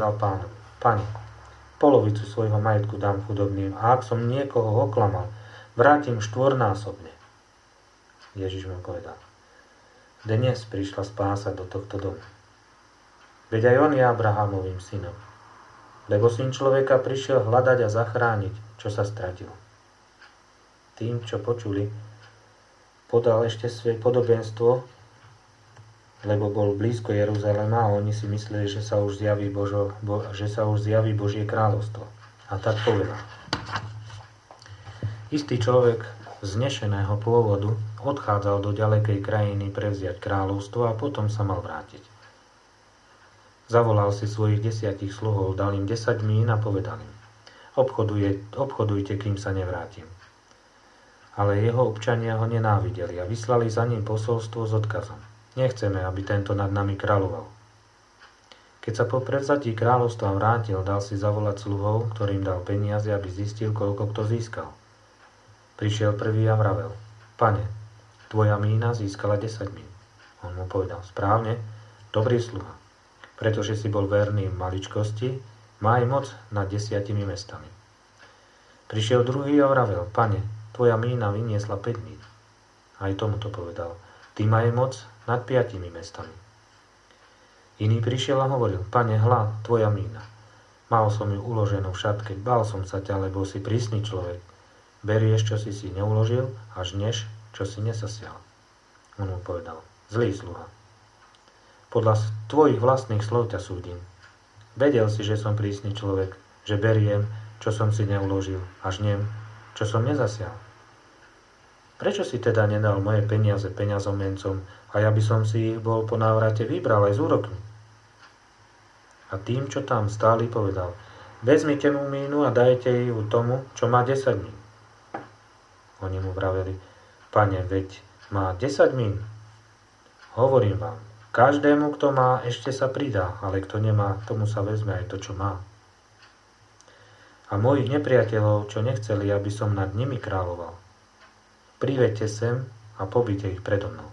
povedal pánovi: Pane, polovicu svojho majetku dám chudobným a ak som niekoho oklamal, vrátim štvornásobne. Ježiš mu povedal: Dnes prišla spása do tohto domu. Veď aj on je Abrahámovým synom. Lebo Syn človeka prišiel hľadať a zachrániť, čo sa stratilo. Tým, čo počuli, podal ešte svoje podobenstvo, lebo bol blízko Jeruzalema a oni si mysleli, že sa už zjaví Božie kráľovstvo. A tak povedal: Istý človek vznešeného pôvodu odchádzal do ďalekej krajiny prevziať kráľovstvo a potom sa mal vrátiť. Zavolal si svojich 10 sluhov, dal im 10 mín a povedal im: obchodujte, kým sa nevrátim. Ale jeho občania ho nenávideli a vyslali za ním posolstvo s odkazom: Nechceme, aby tento nad nami kráľoval. Keď sa po prevzatí kráľovstva vrátil, dal si zavolať sluhov, ktorým dal peniaze, aby zistil, koľko kto získal. Prišiel prvý a vravel: Pane, tvoja mína získala 10 mín. On mu povedal: Správne, dobrý sluha. Pretože si bol verný v maličkosti, má aj moc nad 10 mestami. Prišiel druhý a vravel: Pane, tvoja mína vyniesla 5 mín. Aj tomu to povedal: Ty má aj moc nad 5 mestami. Iný prišiel a hovoril: Pane, hľa, tvoja mína. Mal som ju uloženú v šatke, bál som sa ťa, lebo si prísny človek. Berieš, čo si neuložil, a žneš, čo si nesasial. On mu povedal: Zlý sluha. Podľa tvojich vlastných slov ťa súdim. Vedel si, že som prísny človek, že beriem, čo som si neuložil, a žnem, čo som nezasial. Prečo si teda nedal moje peniaze peňazomencom a ja by som si ich bol po návrate vybral aj z úrokmi? A tým, čo tam stáli, povedal: Vezmite mu mínu a dajte ju tomu, čo má 10 mín. Oni mu vraveli: Pane, veď má 10 mín. Hovorím vám, každému, kto má, ešte sa pridá, ale kto nemá, tomu sa vezme aj to, čo má. A mojich nepriateľov, čo nechceli, aby som nad nimi kráľoval, priveďte sem a pobite ich predo mnou.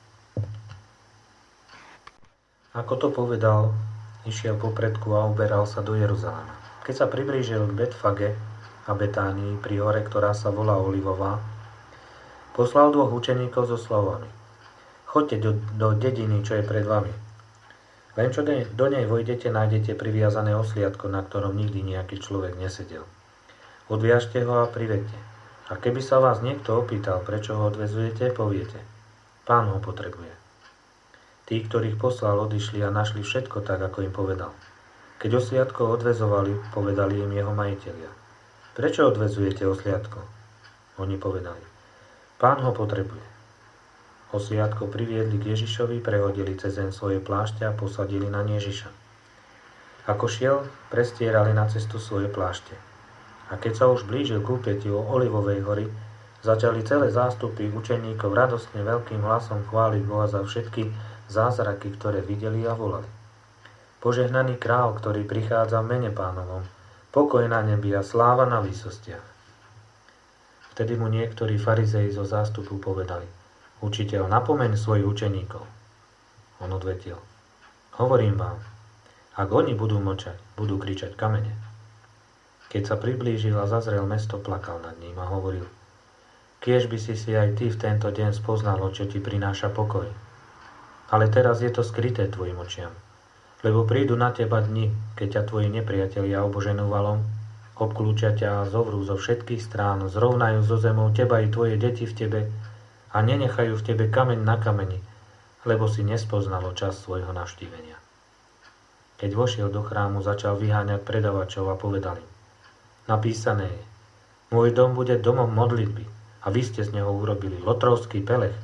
Ako to povedal, išiel popredku a uberal sa do Jeruzalema. Keď sa priblížil k Betfage a Betánii pri hore, ktorá sa volá Olivová, poslal 2 učeníkov so slovami: Choďte do dediny, čo je pred vami. Len čo do nej vojdete, nájdete priviazané osliadko, na ktorom nikdy nejaký človek nesedel. Odviažte ho a privedte. A keby sa vás niekto opýtal, prečo ho odvezujete, poviete: Pán ho potrebuje. Tí, ktorých poslal, odišli a našli všetko tak, ako im povedal. Keď osliadko odvezovali, povedali im jeho majitelia: Prečo odvezujete osliadko? Oni povedali: Pán ho potrebuje. Osliadko priviedli k Ježišovi, prehodili cez zem svoje plášte a posadili na Ježiša. Ako šiel, prestierali na cestu svoje plášte. A keď sa už blížil k úpätiu Olivovej hory, začali celé zástupy učeníkov radostne veľkým hlasom chváliť Boha za všetky zázraky, ktoré videli a volali: Požehnaný král, ktorý prichádza v mene Pánovom, pokoj na nebi a sláva na výsostiach. Vtedy mu niektorí farizei zo zástupu povedali: Učiteľ, napomeň svojich učeníkov. On odvetil: Hovorím vám, ak oni budú mlčať, budú kričať kamene. Keď sa priblížil a zazrel mesto, plakal nad ním a hovoril: Kiež by si aj ty v tento deň spoznalo, čo ti prináša pokoj. Ale teraz je to skryté tvojim očiam, lebo prídu na teba dni, keď ťa tvoji nepriatelia oboženú valom, obklúčia ťa a zovrú zo všetkých strán, zrovnajú zo zemou teba i tvoje deti v tebe a nenechajú v tebe kameň na kameni, lebo si nespoznalo čas svojho navštívenia. Keď vošiel do chrámu, začal vyháňať predavačov a povedal im: Napísané je: Môj dom bude domom modlitby, a vy ste z neho urobili lotrovský pelech.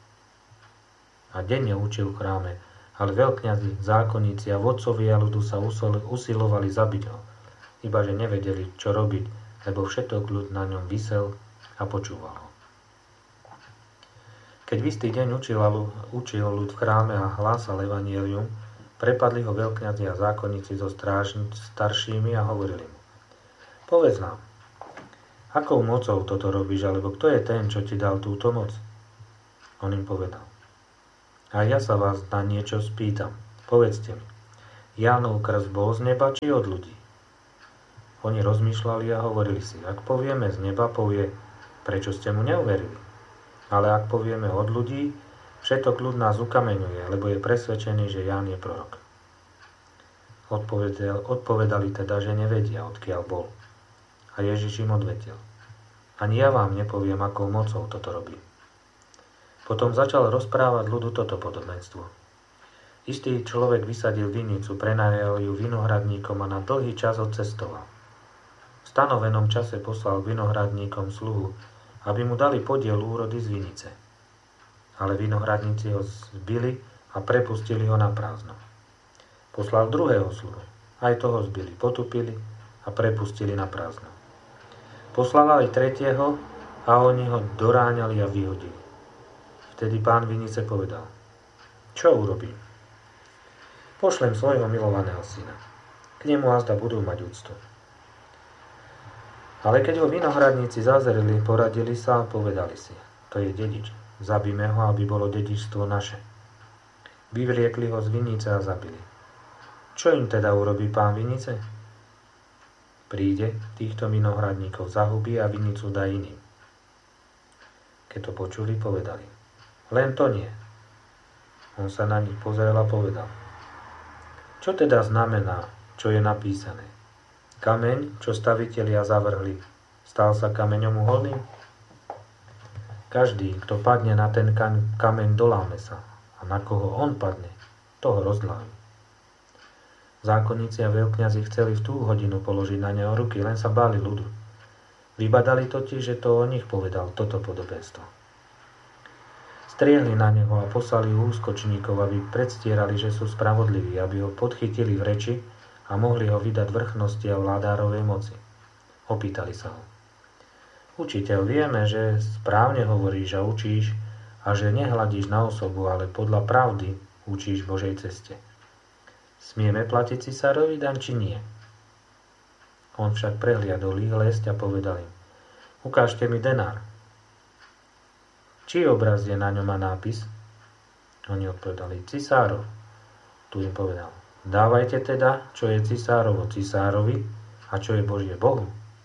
A denne učil v chráme, ale veľkňazi, zákonníci a vodcovia ľudu sa usilovali zabiť ho, ibaže nevedeli, čo robiť, lebo všetok ľud na ňom visel a počúval ho. Keď v istý deň učil ľud v chráme a hlásal evanjelium, prepadli ho veľkňazi a zákonníci so staršími a hovorili mu: Povedz nám, akou mocou toto robíš, alebo kto je ten, čo ti dal túto moc? On im povedal: A ja sa vás na niečo spýtam. Povedzte mi, Jánov krst bol z neba či od ľudí? Oni rozmýšľali a hovorili si, ak povieme z neba, povie, prečo ste mu neuverili? Ale ak povieme od ľudí, všetok ľud nás ukameňuje, lebo je presvedčený, že Ján je prorok. Odpovedali teda, že nevedia, odkiaľ bol. A Ježiš im odvetil. Ani ja vám nepoviem, akou mocou toto robí. Potom začal rozprávať ľudu toto podobenstvo. Istý človek vysadil vinicu, prenajal ju vinohradníkom a na dlhý čas odcestoval. V stanovenom čase poslal vinohradníkom sluhu, aby mu dali podiel úrody z vinice. Ale vinohradníci ho zbili a prepustili ho na prázdno. Poslal druhého sluhu. Aj toho zbili, potupili a prepustili na prázdno. Poslal aj tretieho a oni ho doráňali a vyhodili. Vtedy pán vinice povedal, čo urobím? Pošlem svojho milovaného syna. K nemu azda budú mať úctu. Ale keď ho vinohradníci zazreli, poradili sa a povedali si, to je dedič, zabíme ho, aby bolo dedičstvo naše. Vyvliekli ho z vinice a zabili. Čo im teda urobí pán vinice? Príde, týchto vinohradníkov zahubí a vinicu dá iným. Keď to počuli, povedali, len to nie. On sa na nich pozrel a povedal, čo teda znamená, čo je napísané? Kameň, čo stavitelia zavrhli, stal sa kameňom uholným? Každý, kto padne na ten kameň, doláme sa, a na koho on padne, toho rozdlávi. Zákonníci a veľkňazi chceli v tú hodinu položiť na neho ruky, len sa báli ľudu. Vybadali totiž, že to o nich povedal toto podobenstvo. Striehli na neho a poslali úskočníkov, aby predstierali, že sú spravodliví, aby ho podchytili v reči a mohli ho vydať vrchnosti a vládárovej moci. Opýtali sa ho. Učiteľ, vieme, že správne hovoríš a učíš a že nehľadíš na osobu, ale podľa pravdy učíš Božej ceste. Smieme platiť cisárovi daň, či nie? On však prehliadol ich lesť a povedal im, ukážte mi denár. Čí obraz je na ňom a nápis? Oni odpovedali, cisárov. Tu im povedal, dávajte teda, čo je cisárovo cisárovi a čo je Božie Bohu.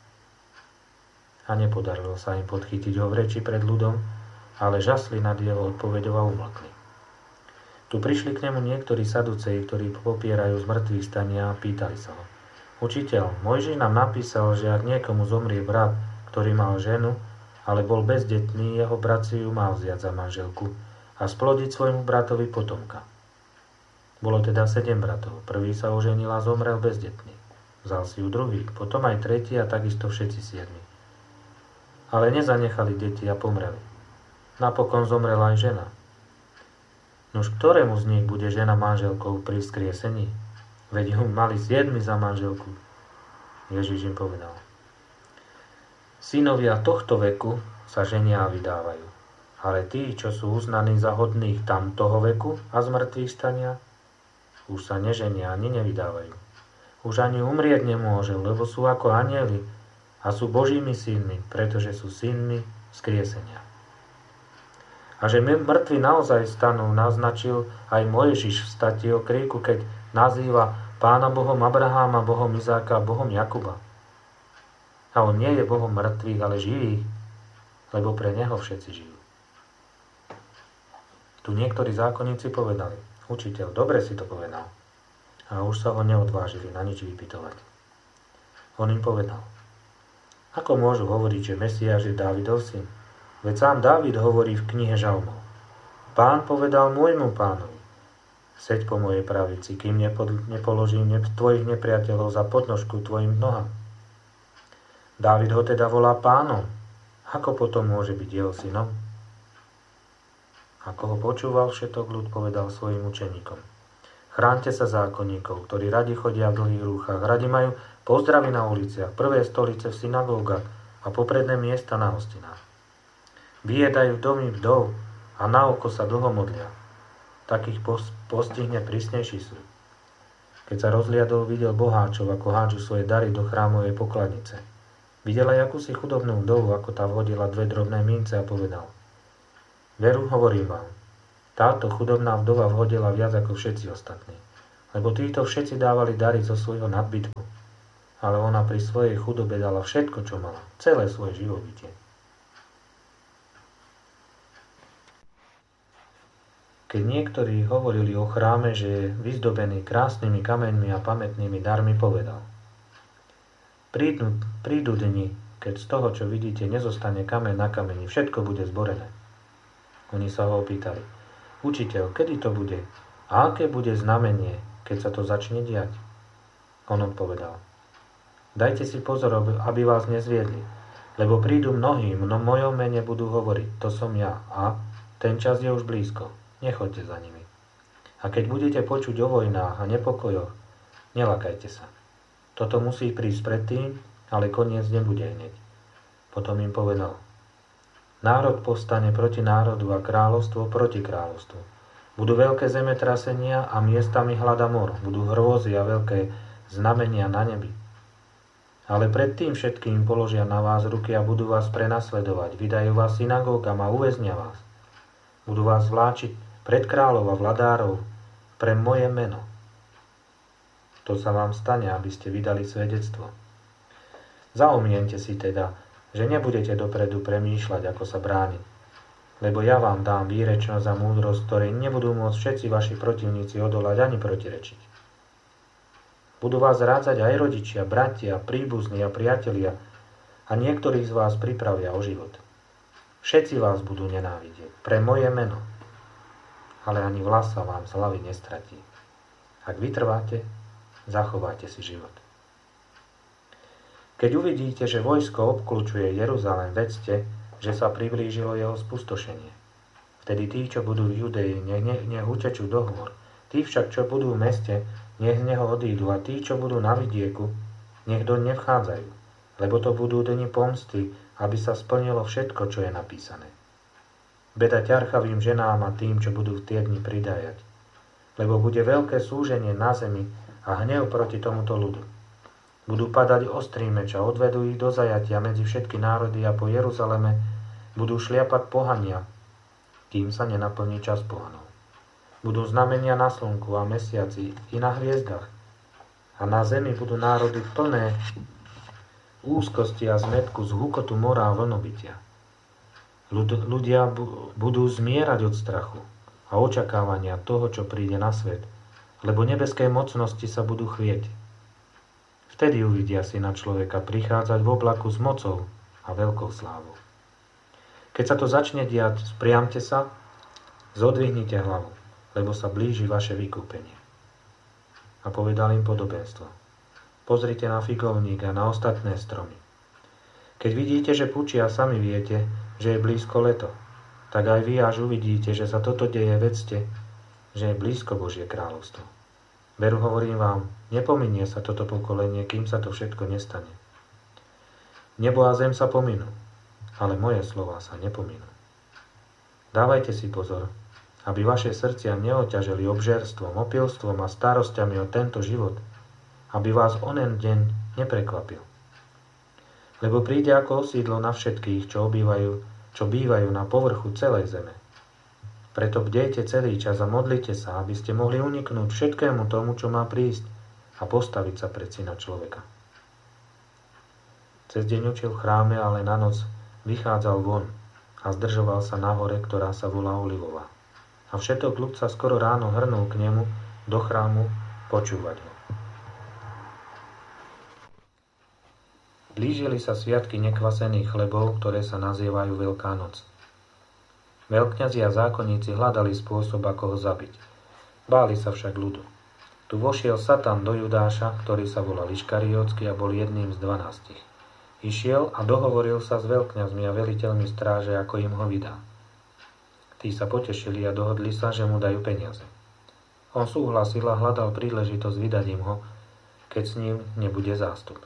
A nepodarilo sa im podchytiť ho v reči pred ľudom, ale žasli nad jeho odpoveďou a umlkli. Tu prišli k nemu niektorí saduceji, ktorí popierajú zmrtvých stania a pýtali sa ho. Učiteľ, Mojžiš nám napísal, že ak niekomu zomrie brat, ktorý mal ženu, ale bol bezdetný, jeho brat si ju mal vziať za manželku a splodiť svojmu bratovi potomka. Bolo teda 7 bratov. Prvý sa oženil a zomrel bezdetný. Vzal si ju druhý, potom aj tretí a takisto všetci 7. Ale nezanechali deti a pomreli. Napokon zomrela aj žena. Nož ktorému z nich bude žena manželkou pri vzkriesení? Veď ju mali 7 za manželku. Ježiš im povedal. Synovia tohto veku sa ženia a vydávajú. Ale tí, čo sú uznaní za hodných tamtoho veku a z mŕtvych stania, už sa neženia ani nevydávajú. Už ani umrieť nemôžu, lebo sú ako anjeli a sú Božími synmi, pretože sú synmi vzkriesenia. A že mŕtvi naozaj stanú, naznačil aj Mojžiš v stati o kríku, keď nazýva Pána Bohom Abraháma, Bohom Izáka a Bohom Jakuba. A on nie je Bohom mŕtvych, ale živých, lebo pre neho všetci žijú. Tu niektorí zákonníci povedali, učiteľ, dobre si to povedal. A už sa ho neodvážili na nič vypytovať. On im povedal, ako môžu hovoriť, že Mesiáš je Dávidov syn? Veď sám Dávid hovorí v knihe Žalmov. Pán povedal môjmu pánovi, seď po mojej pravici, kým nepoložím tvojich nepriateľov za podnožku tvojim nohám. Dávid ho teda volá pánom. Ako potom môže byť jeho synom? Ako ho počúval všetok ľud, povedal svojim učeníkom. Chránte sa zákonníkov, ktorí radi chodia v dlhých rúchach, radi majú pozdravy na uliciach, prvé stolice v synagógach a popredné miesta na hostinách. Vyjedajú domy vdov a na oko sa dlho modlia. Takých postihne prísnejší súd. Keď sa rozliadol, videl boháčov, ako hádžu svoje dary do chrámovej pokladnice. Videl aj akúsi chudobnú vdovu, ako tá vhodila 2 drobné mince a povedal. Veru, hovorím vám, táto chudobná vdova vhodila viac ako všetci ostatní, lebo títo všetci dávali dary zo svojho nadbytku, ale ona pri svojej chudobe dala všetko, čo mala, celé svoje živobytie. Keď niektorí hovorili o chráme, že je vyzdobený krásnymi kameňmi a pamätnými darmi, povedal: Prídu dni, keď z toho, čo vidíte, nezostane kameň na kameni, všetko bude zborené. Oni sa ho opýtali: Učiteľ, kedy to bude? A aké bude znamenie, keď sa to začne diať? On odpovedal: Dajte si pozor, aby vás nezviedli, lebo prídu mnohí, v mojom mene budú hovoriť: To som ja, a ten čas je už blízko. Nechoďte za nimi. A keď budete počuť o vojnách a nepokojoch, nelakajte sa. Toto musí prísť predtým, ale koniec nebude hneď. Potom im povedal: Národ povstane proti národu a kráľovstvo proti kráľovstvu. Budú veľké zemetrasenia a miestami hladomor. Budú hrôzy a veľké znamenia na nebi. Ale predtým všetkým položia na vás ruky a budú vás prenasledovať. Vydajú vás synagógam a uväznia vás. Budú vás vláčiť pred kráľov a vladárov pre moje meno. To sa vám stane, aby ste vydali svedectvo. Zaumiente si teda, že nebudete dopredu premýšľať, ako sa brániť, lebo ja vám dám výrečnosť a múdrosť, ktorej nebudú môcť všetci vaši protivníci odolať ani protirečiť. Budú vás rádzať aj rodičia, bratia, príbuzní a priatelia a niektorých z vás pripravia o život. Všetci vás budú nenávidieť pre moje meno, ale ani vlasa vám z hlavy nestratí. Ak vytrváte, zachováte si život. Keď uvidíte, že vojsko obkľúčuje Jeruzalém, vedzte, že sa priblížilo jeho spustošenie. Vtedy tí, čo budú v Judei, nech utečú do hôr. Tí však, čo budú v meste, nech z neho odídu, a tí, čo budú na vidieku, nech doň nevchádzajú, lebo to budú dni pomsty, aby sa splnilo všetko, čo je napísané. Beda ťarchavým ženám a tým, čo budú v tie dni pridajať, lebo bude veľké súženie na zemi a hnev proti tomuto ľudu. Budú padať ostrý meč a odvedú ich do zajatia medzi všetky národy a po Jeruzaleme budú šliapať pohania, kým sa nenaplní čas pohanov. Budú znamenia na slnku a mesiaci i na hviezdach a na zemi budú národy plné úzkosti a zmätku z hukotu mora a vlnobytia. Ľudia budú zmierať od strachu a očakávania toho, čo príde na svet, lebo nebeské mocnosti sa budú chvieť. Vtedy uvidia Syna človeka prichádzať v oblaku s mocou a veľkou slávou. Keď sa to začne diať, spriamte sa, zodvihnite hlavu, lebo sa blíži vaše vykúpenie. A povedal im podobenstvo. Pozrite na figovník a na ostatné stromy. Keď vidíte, že pučia, sami viete, že je blízko leto, tak aj vy, až uvidíte, že sa toto deje, vedzte, že je blízko Božie kráľovstvo. Veru, hovorím vám, nepominie sa toto pokolenie, kým sa to všetko nestane. Nebo a zem sa pominú, ale moje slová sa nepominú. Dávajte si pozor, aby vaše srdcia neoťažili obžerstvom, opilstvom a starosťami o tento život, aby vás onen deň neprekvapil. Lebo príde ako osídlo na všetkých, čo bývajú na povrchu celej zeme. Preto bdejte celý čas a modlite sa, aby ste mohli uniknúť všetkému tomu, čo má prísť, a postaviť sa pred Syna človeka. Cez deň učil v chráme, ale na noc vychádzal von a zdržoval sa na hore, ktorá sa volá Olivová. A všetok ľud sa skoro ráno hrnul k nemu do chrámu počúvať ho. Blížili sa sviatky nekvasených chlebov, ktoré sa nazývajú Veľká noc. Veľkňazi a zákonníci hľadali spôsob, ako ho zabiť. Báli sa však ľudu. Tu vošiel Satan do Judáša, ktorý sa volal Iškariótsky a bol jedným z 12. Išiel a dohovoril sa s veľkňazmi a veliteľmi stráže, ako im ho vydá. Tí sa potešili a dohodli sa, že mu dajú peniaze. On súhlasil a hľadal príležitosť vydať im ho, keď s ním nebude zástup.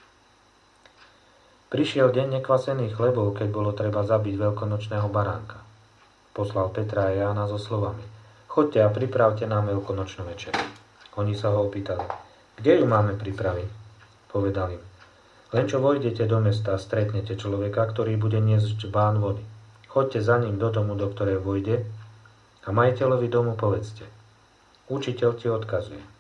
Prišiel deň nekvasených chlebov, keď bolo treba zabiť veľkonočného baránka. Poslal Petra a Jána so slovami: Choďte a pripravte nám veľkonočnú večeru. Oni sa ho opýtali: Kde ju máme pripraviť? Povedal im: Len čo vojdete do mesta, stretnete človeka, ktorý bude niesť čbán vody. Choďte za ním do domu, do ktorého vojde, a majiteľovi domu povedzte: Učiteľ ti odkazuje: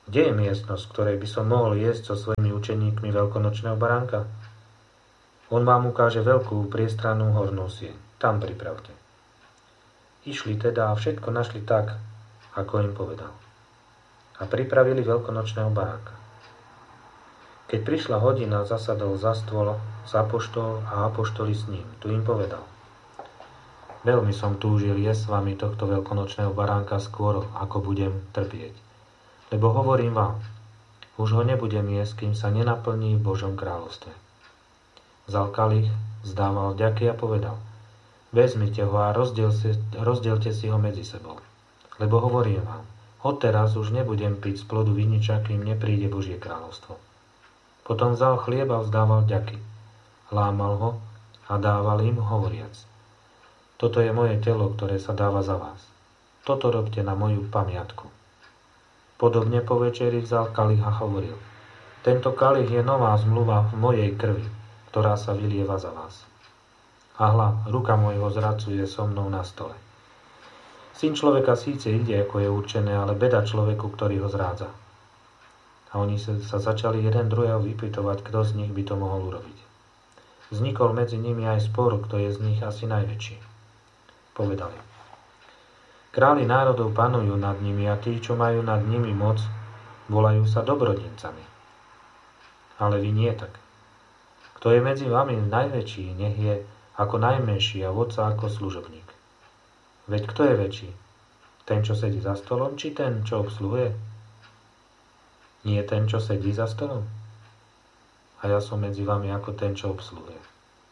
Kde je miestnosť, v ktorej by som mohol jesť so svojimi učeníkmi veľkonočného baránka? On vám ukáže veľkú priestrannú hornú sieň. Tam pripravte. Išli teda a všetko našli tak, ako im povedal. A pripravili veľkonočného baránka. Keď prišla hodina, zasadol za stôl s apoštol a apoštoli s ním. Tu im povedal: Veľmi som túžil jesť s vami tohto veľkonočného baránka skôr, ako budem trpieť. Lebo hovorím vám, už ho nebudem jesť, kým sa nenaplní v Božom kráľovstve. Vzal kalich, vzdával vďaky a povedal: Vezmite ho a rozdielte si ho medzi sebou. Lebo hovorím vám, odteraz už nebudem piť z plodu viniča, kým nepríde Božie kráľovstvo. Potom vzal chlieb a vzdával vďaky. Lámal ho a dával im, hovoriac: Toto je moje telo, ktoré sa dáva za vás. Toto robte na moju pamiatku. Podobne po večeri vzal kalich a hovoril: Tento kalich je nová zmluva v mojej krvi, ktorá sa vylieva za vás. A hľa, ruka môjho zradcu je so mnou na stole. Syn človeka síce ide, ako je určené, ale beda človeku, ktorý ho zrádza. A oni sa začali jeden druhého vypytovať, kto z nich by to mohol urobiť. Vznikol medzi nimi aj spor, kto je z nich asi najväčší. Povedali: Králi národov panujú nad nimi a tí, čo majú nad nimi moc, volajú sa dobrodincami. Ale vy nie tak. Kto je medzi vami najväčší, nech je ako najmenší a vodca ako služobník. Veď kto je väčší? Ten, čo sedí za stolom, či ten, čo obsluhuje? Nie ten, čo sedí za stolom? A ja som medzi vami ako ten, čo obsluhuje.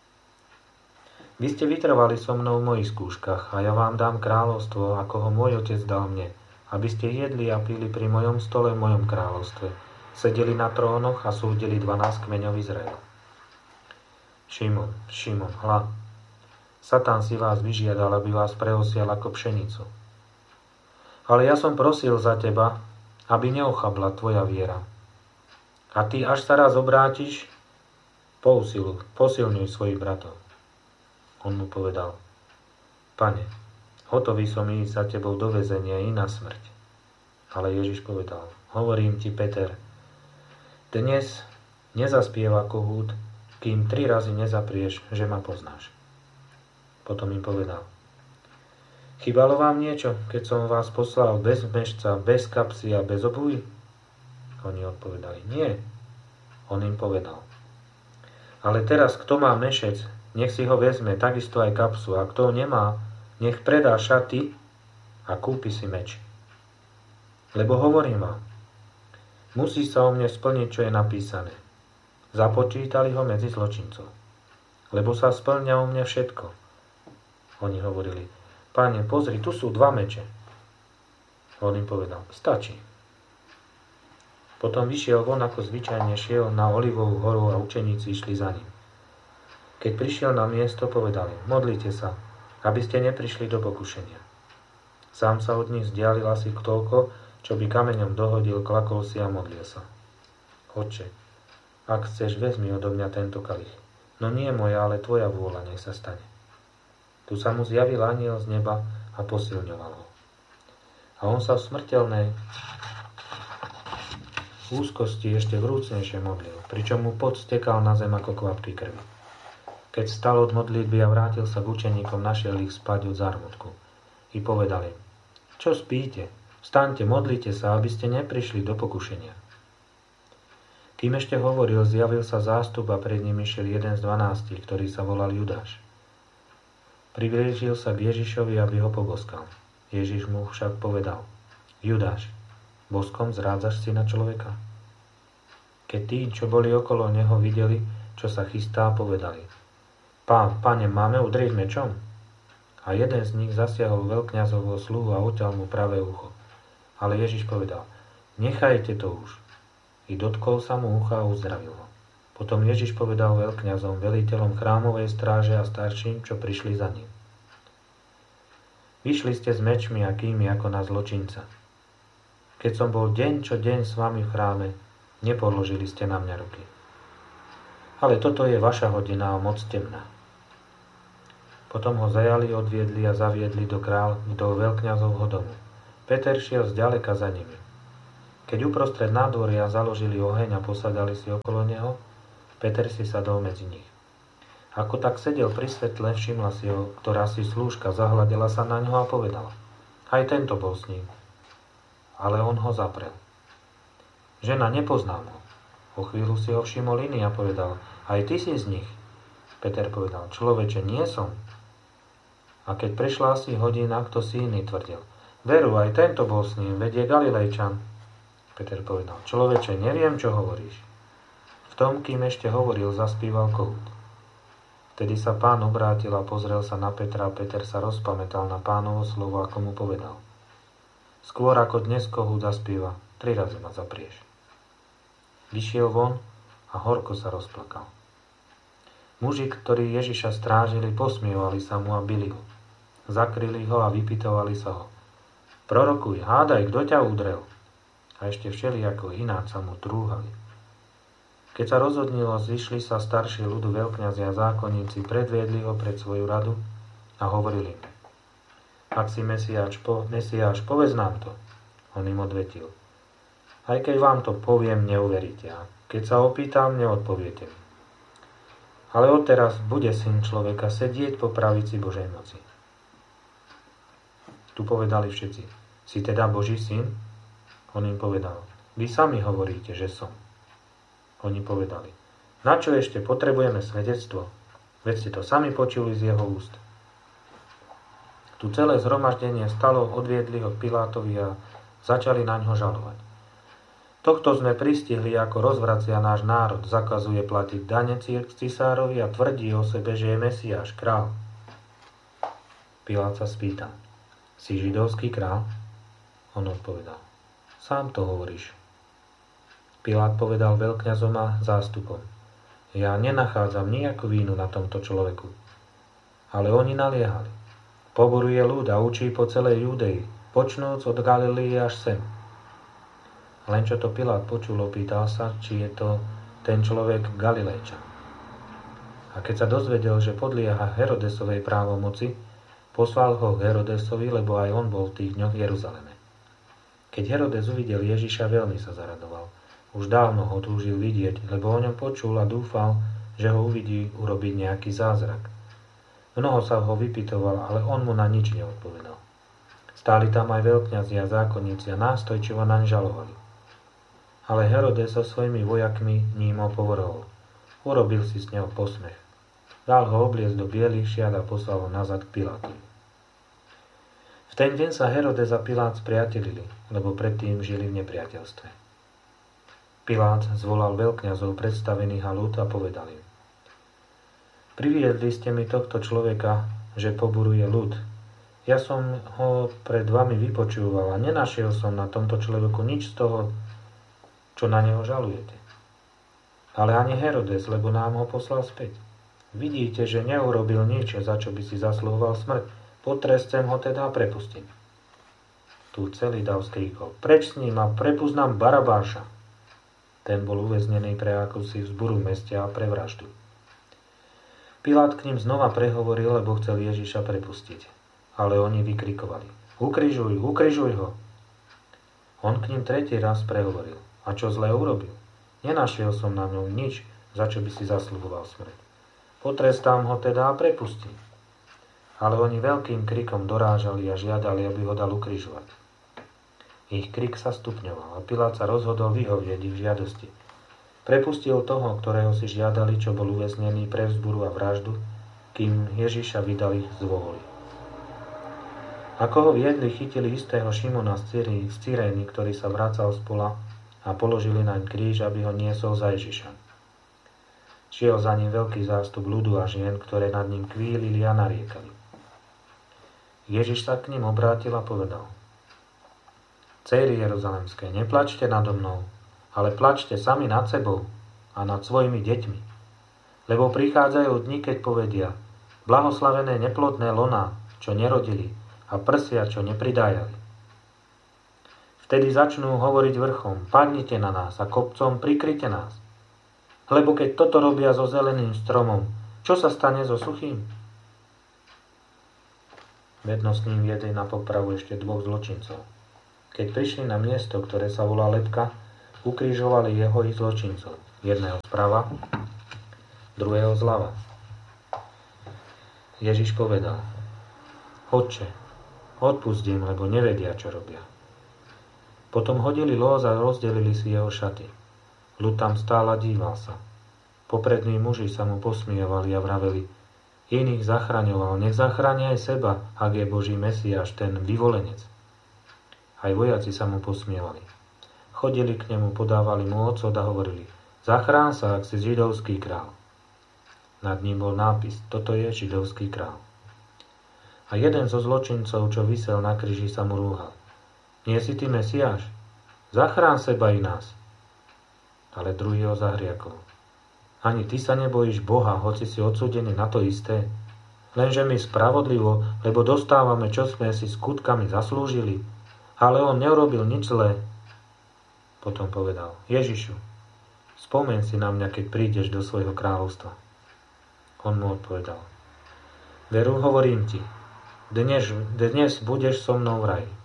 Vy ste vytrvali so mnou v mojich skúškach a ja vám dám kráľovstvo, ako ho môj otec dal mne, aby ste jedli a pili pri mojom stole v mojom kráľovstve, sedeli na trónoch a súdili 12 kmeňov Izraela. Šimon, Šimon, hľa, Satan si vás vyžiadal, aby vás preosial ako pšenicu. Ale ja som prosil za teba, aby neochabla tvoja viera. A ty, až sa raz obrátiš, posilňuj svojich bratov. On mu povedal: Pane, hotový som ísť za tebou do väzenia i na smrť. Ale Ježiš povedal: Hovorím ti, Peter, dnes nezaspieva kohút, kým 3 razy nezaprieš, že ma poznáš. Potom im povedal: Chýbalo vám niečo, keď som vás poslal bez mešca, bez kapsy a bez obuvy? Oni odpovedali: Nie. On im povedal: Ale teraz, kto má mešec, nech si ho vezme, takisto aj kapsu, a kto nemá, nech predá šaty a kúpi si meč. Lebo hovorím vám, musí sa o mne splniť, čo je napísané. Započítali ho medzi zločincov. Lebo sa splňa o mne všetko. Oni hovorili: Pane, pozri, tu sú 2 meče. On im povedal: Stačí. Potom vyšiel von, ako zvyčajne šiel na Olivovú horu a učeníci išli za ním. Keď prišiel na miesto, povedali: Modlite sa, aby ste neprišli do pokušenia. Sám sa od nich vzdialil asi toľko, čo by kameňom dohodil, klakol si a modlil sa: Otče, ak chceš, vezmi odo mňa tento kalich. No nie moja, ale tvoja vôľa nech sa stane. Tu sa mu zjavil anjel z neba a posilňoval ho. A on sa v smrteľnej úzkosti ešte vrúcnejšie modlil, pričom mu pot stekal na zem ako kvapky krvi. Keď stal od modlitby a vrátil sa k učeníkom, našiel ich spať od zármutku. I povedali: Čo spíte? Vstaňte, modlite sa, aby ste neprišli do pokušenia. Kým ešte hovoril, zjavil sa zástup a pred ním išiel jeden z 12, ktorý sa volal Judáš. Priblížil sa k Ježišovi, aby ho poboskal. Ježiš mu však povedal: Judáš, boskom zrádzaš syna človeka? Keď tí, čo boli okolo neho, videli, čo sa chystá, povedali: Pane, máme udrieť mečom? A jeden z nich zasiahol veľkňazovho sluhu a odťal mu pravé ucho. Ale Ježiš povedal: Nechajte to už. I dotkol sa mu ucha a uzdravil ho. Potom Ježiš povedal veľkňazom, veliteľom chrámovej stráže a starším, čo prišli za ním: Vyšli ste s mečmi a kými ako na zločinca. Keď som bol deň čo deň s vami v chráme, nepoložili ste na mňa ruky. Ale toto je vaša hodina a moc temná. Potom ho zajali, odviedli a zaviedli do veľkňazovho domu. Peter šiel zďaleka za nimi. Keď uprostred nádvoria založili oheň a posadali si okolo neho, Peter si sadol medzi nich. Ako tak sedel pri svetle, všimla si ho, ktorá si slúžka, zahľadila sa na ňo a povedala: Aj tento bol s ním. Ale on ho zaprel. Žena, nepoznám ho. Po chvíľu si ho všimol iný a povedal: Aj ty si z nich. Peter povedal: Človeče, nie som. A keď prešla asi hodina, kto si iný tvrdil: Veru, aj tento bol s ním, veď je Galilejčan. Peter povedal: Človeče, neviem, čo hovoríš. V tom, kým ešte hovoril, zaspíval kohút. Vtedy sa Pán obrátil a pozrel sa na Petra a Peter sa rozpamätal na Pánovo slovo, ako mu povedal: Skôr ako dnes kohút zaspíva, 3 razy ma zaprieš. Vyšiel von a horko sa rozplakal. Muži, ktorí Ježiša strážili, posmievali sa mu a bili ho. Zakryli ho a vypytovali sa ho: Prorokuj, hádaj, kto ťa udrel? A ešte všelijako ináč sa mu trúhali. Keď sa rozhodnilo, zišli sa starší ľudu, veľkňazi a zákonníci, predviedli ho pred svoju radu a hovorili: Ak si Mesiáš, povedz nám to. On im odvetil: Aj keď vám to poviem, neuveríte. A keď sa opýtam, neodpoviete mi. Ale odteraz bude Syn človeka sedieť po pravici Božej moci. Tu povedali všetci: Si teda Boží syn? On im povedal: Vy sami hovoríte, že som. Oni povedali: Na čo ešte potrebujeme svedectvo? Veď ste to sami počuli z jeho úst. Tu celé zhromaždenie stalo, odviedli ho k Pilátovi a začali na ňo žalovať. Tohto sme pristihli, ako rozvracia náš národ, zakazuje platiť dane cisárovi a tvrdí o sebe, že je Mesiáš, král. Pilát sa spýtal: Si židovský král? On odpovedal: Sám to hovoríš. Pilát povedal veľkňazom a zástupom: Ja nenachádzam nejakú vínu na tomto človeku. Ale oni naliehali: Poboruje ľud a učí po celej Judei, počnúc od Galilei až sem. Len čo to Pilát počul, opýtal sa, či je to ten človek Galilejčan. A keď sa dozvedel, že podlieha Herodesovej právomoci, poslal ho k Herodesovi, lebo aj on bol v tých dňoch v Jeruzaleme. Keď Herodes uvidel Ježiša, veľmi sa zaradoval. Už dávno ho túžil vidieť, lebo o ňom počul a dúfal, že ho uvidí urobiť nejaký zázrak. Mnoho sa ho vypytoval, ale on mu na nič neodpovedal. Stáli tam aj veľkňazi a zákonníci a nástojčivo naň žalovali. Ale Herodes so svojimi vojakmi ním ho povrhol. Urobil si s neho posmech. Dal ho obliecť do bielých šiat a poslal ho nazad k Pilátovi. V ten deň sa Herodes a Pilát spriatelili, lebo predtým žili v nepriateľstve. Pilát zvolal veľkňazov predstavených a ľud a povedal im: Priviedli ste mi tohto človeka, že poburuje ľud. Ja som ho pred vami vypočúval a nenašiel som na tomto človeku nič z toho, čo na neho žalujete. Ale ani Herodes, lebo nám ho poslal späť. Vidíte, že neurobil nič, za čo by si zasluhoval smrť. Potrestem ho teda a prepustím. Tu celý dav skríkol: Preč s ním a prepusť nám Barabáša. Ten bol uväznený pre akúsi vzburu v meste a pre vraždu. Pilát k ním znova prehovoril, lebo chcel Ježiša prepustiť. Ale oni vykrikovali: Ukrižuj, ukrižuj ho! On k ním 3. raz prehovoril: A čo zlé urobil? Nenašiel som na ňom nič, za čo by si zasluhoval smrť. Potrestám ho teda a prepustím. Ale oni veľkým krikom dorážali a žiadali, aby ho dal ukrižovať. Ich krik sa stupňoval a Pilát sa rozhodol vyhovieť ich žiadosti. Prepustil toho, ktorého si žiadali, čo bol uväznený pre vzburu a vraždu, kým Ježiša vydali z vôli. Ako ho viedli, chytili istého Šimona z Cyrény, ktorý sa vracal z pola, a položili naň kríž, aby ho niesol za Ježiša. Šiel za ním veľký zástup ľudu a žien, ktoré nad ním kvílili a nariekali. Ježiš sa k ním obrátil a povedal: Céry jeruzalemské, neplačte nado mnou, ale plačte sami nad sebou a nad svojimi deťmi. Lebo prichádzajú dni, keď povedia: Blahoslavené neplodné loná, čo nerodili, a prsia, čo nepridájali. Vtedy začnú hovoriť vrchom: Padnite na nás, a kopcom: Prikryte nás. Lebo keď toto robia so zeleným stromom, čo sa stane so suchým? Vedno s ním viedli na popravu ešte 2 zločincov. Keď prišli na miesto, ktoré sa volá Lebka, ukrižovali jeho i zločincov. Jedného zprava, druhého zľava. Ježiš povedal: Otče, odpusť im, lebo nevedia, čo robia. Potom hodili lôz a rozdelili si jeho šaty. Ľud tam stál a díval sa. Poprední muži sa mu posmievali a vraveli: Iných zachraňoval, nech zachráni aj seba, ak je Boží Mesiáš, ten vyvolenec. Aj vojaci sa mu posmievali. Chodili k nemu, podávali mu ocot a hovorili: Zachrán sa, ak si židovský král. Nad ním bol nápis: Toto je židovský král. A jeden zo zločincov, čo visel na kríži, sa mu rúhal: Nie si ty Mesiáš? Zachrán seba i nás. Ale druhý ho zahriakol: Ani ty sa nebojíš Boha, hoci si odsúdený na to isté? Lenže my spravodlivo, lebo dostávame, čo sme si skutkami zaslúžili. Ale on neurobil nič zlé. Potom povedal: Ježišu, spomeň si na mňa, keď prídeš do svojho kráľovstva. On mu odpovedal: Veru, hovorím ti, dnes budeš so mnou v raji.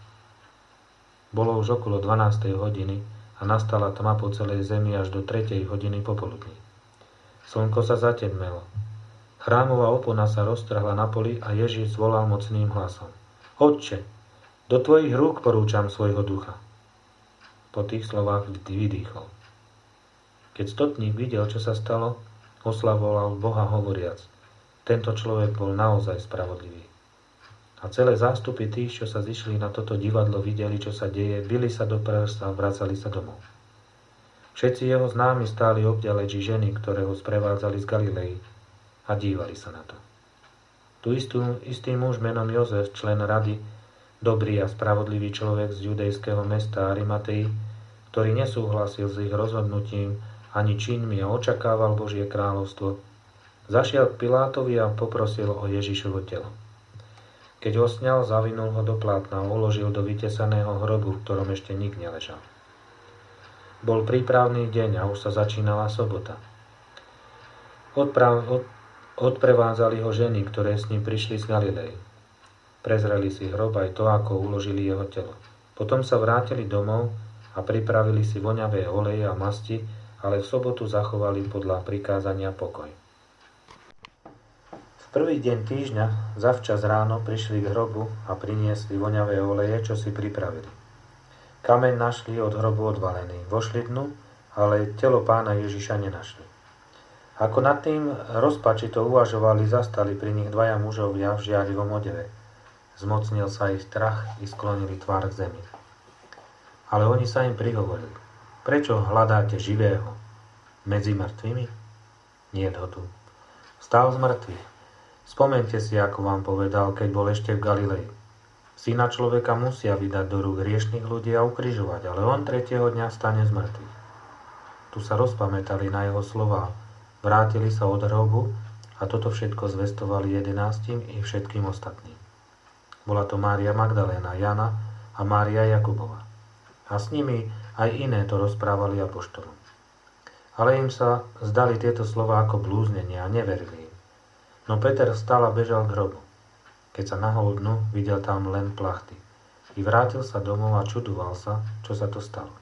Bolo už okolo 12. hodiny a nastala tma po celej zemi až do 3. hodiny popoludní. Slnko sa zatemnelo. Chrámová opona sa roztrhla na poli a Ježiš zvolal mocným hlasom: Otče, do tvojich rúk porúčam svojho ducha. Po tých slovách vydýchol. Keď stotník videl, čo sa stalo, oslavoval Boha hovoriac: Tento človek bol naozaj spravodlivý. A celé zástupy tých, čo sa zišli na toto divadlo, videli, čo sa deje, bili sa do prsa a vracali sa domov. Všetci jeho známi stáli obďaleči ženy, ktoré ho sprevádzali z Galilei, a dívali sa na to. Tu istý muž menom Jozef, člen rady, dobrý a spravodlivý človek z judejského mesta Arimatei, ktorý nesúhlasil s ich rozhodnutím ani činmi a očakával Božie kráľovstvo, zašiel k Pilátovi a poprosil o Ježišovo telo. Keď ho sňal, zavinul ho do plátna a uložil do vytesaného hrobu, v ktorom ešte nik neležal. Bol prípravný deň a už sa začínala sobota. Odprevádzali ho ženy, ktoré s ním prišli z Galilei. Prezreli si hrob aj to, ako uložili jeho telo. Potom sa vrátili domov a pripravili si voňavé oleje a masti, ale v sobotu zachovali podľa prikázania pokoj. V prvý deň týždňa zavčas ráno prišli k hrobu a priniesli voňavé oleje, čo si pripravili. Kameň našli od hrobu odvalený. Vošli dnu, ale telo pána Ježiša nenašli. Ako nad tým rozpačito uvažovali, zastali pri nich dvaja mužovia v žiarivom odeve. Zmocnil sa ich strach i sklonili tvár k zemi. Ale oni sa im prihovorili: Prečo hľadáte živého medzi mŕtvými? Niet ho tu. Vstal z mŕtvych. Spomeňte si, ako vám povedal, keď bol ešte v Galilei. Syna človeka musia vydať do rúk hriešnych ľudí a ukrižovať, ale on 3. dňa stane z mŕtvych. Tu sa rozpamätali na jeho slová, vrátili sa od hrobu a toto všetko zvestovali 11 i všetkým ostatným. Bola to Mária Magdaléna, Jana a Mária Jakubova. A s nimi aj iné to rozprávali apoštolom. Ale im sa zdali tieto slová ako blúznenie a neverili im. No Peter vstal a bežal k hrobu. Keď sa nahol dnu, videl tam len plachty. I vrátil sa domov a čudoval sa, čo sa to stalo.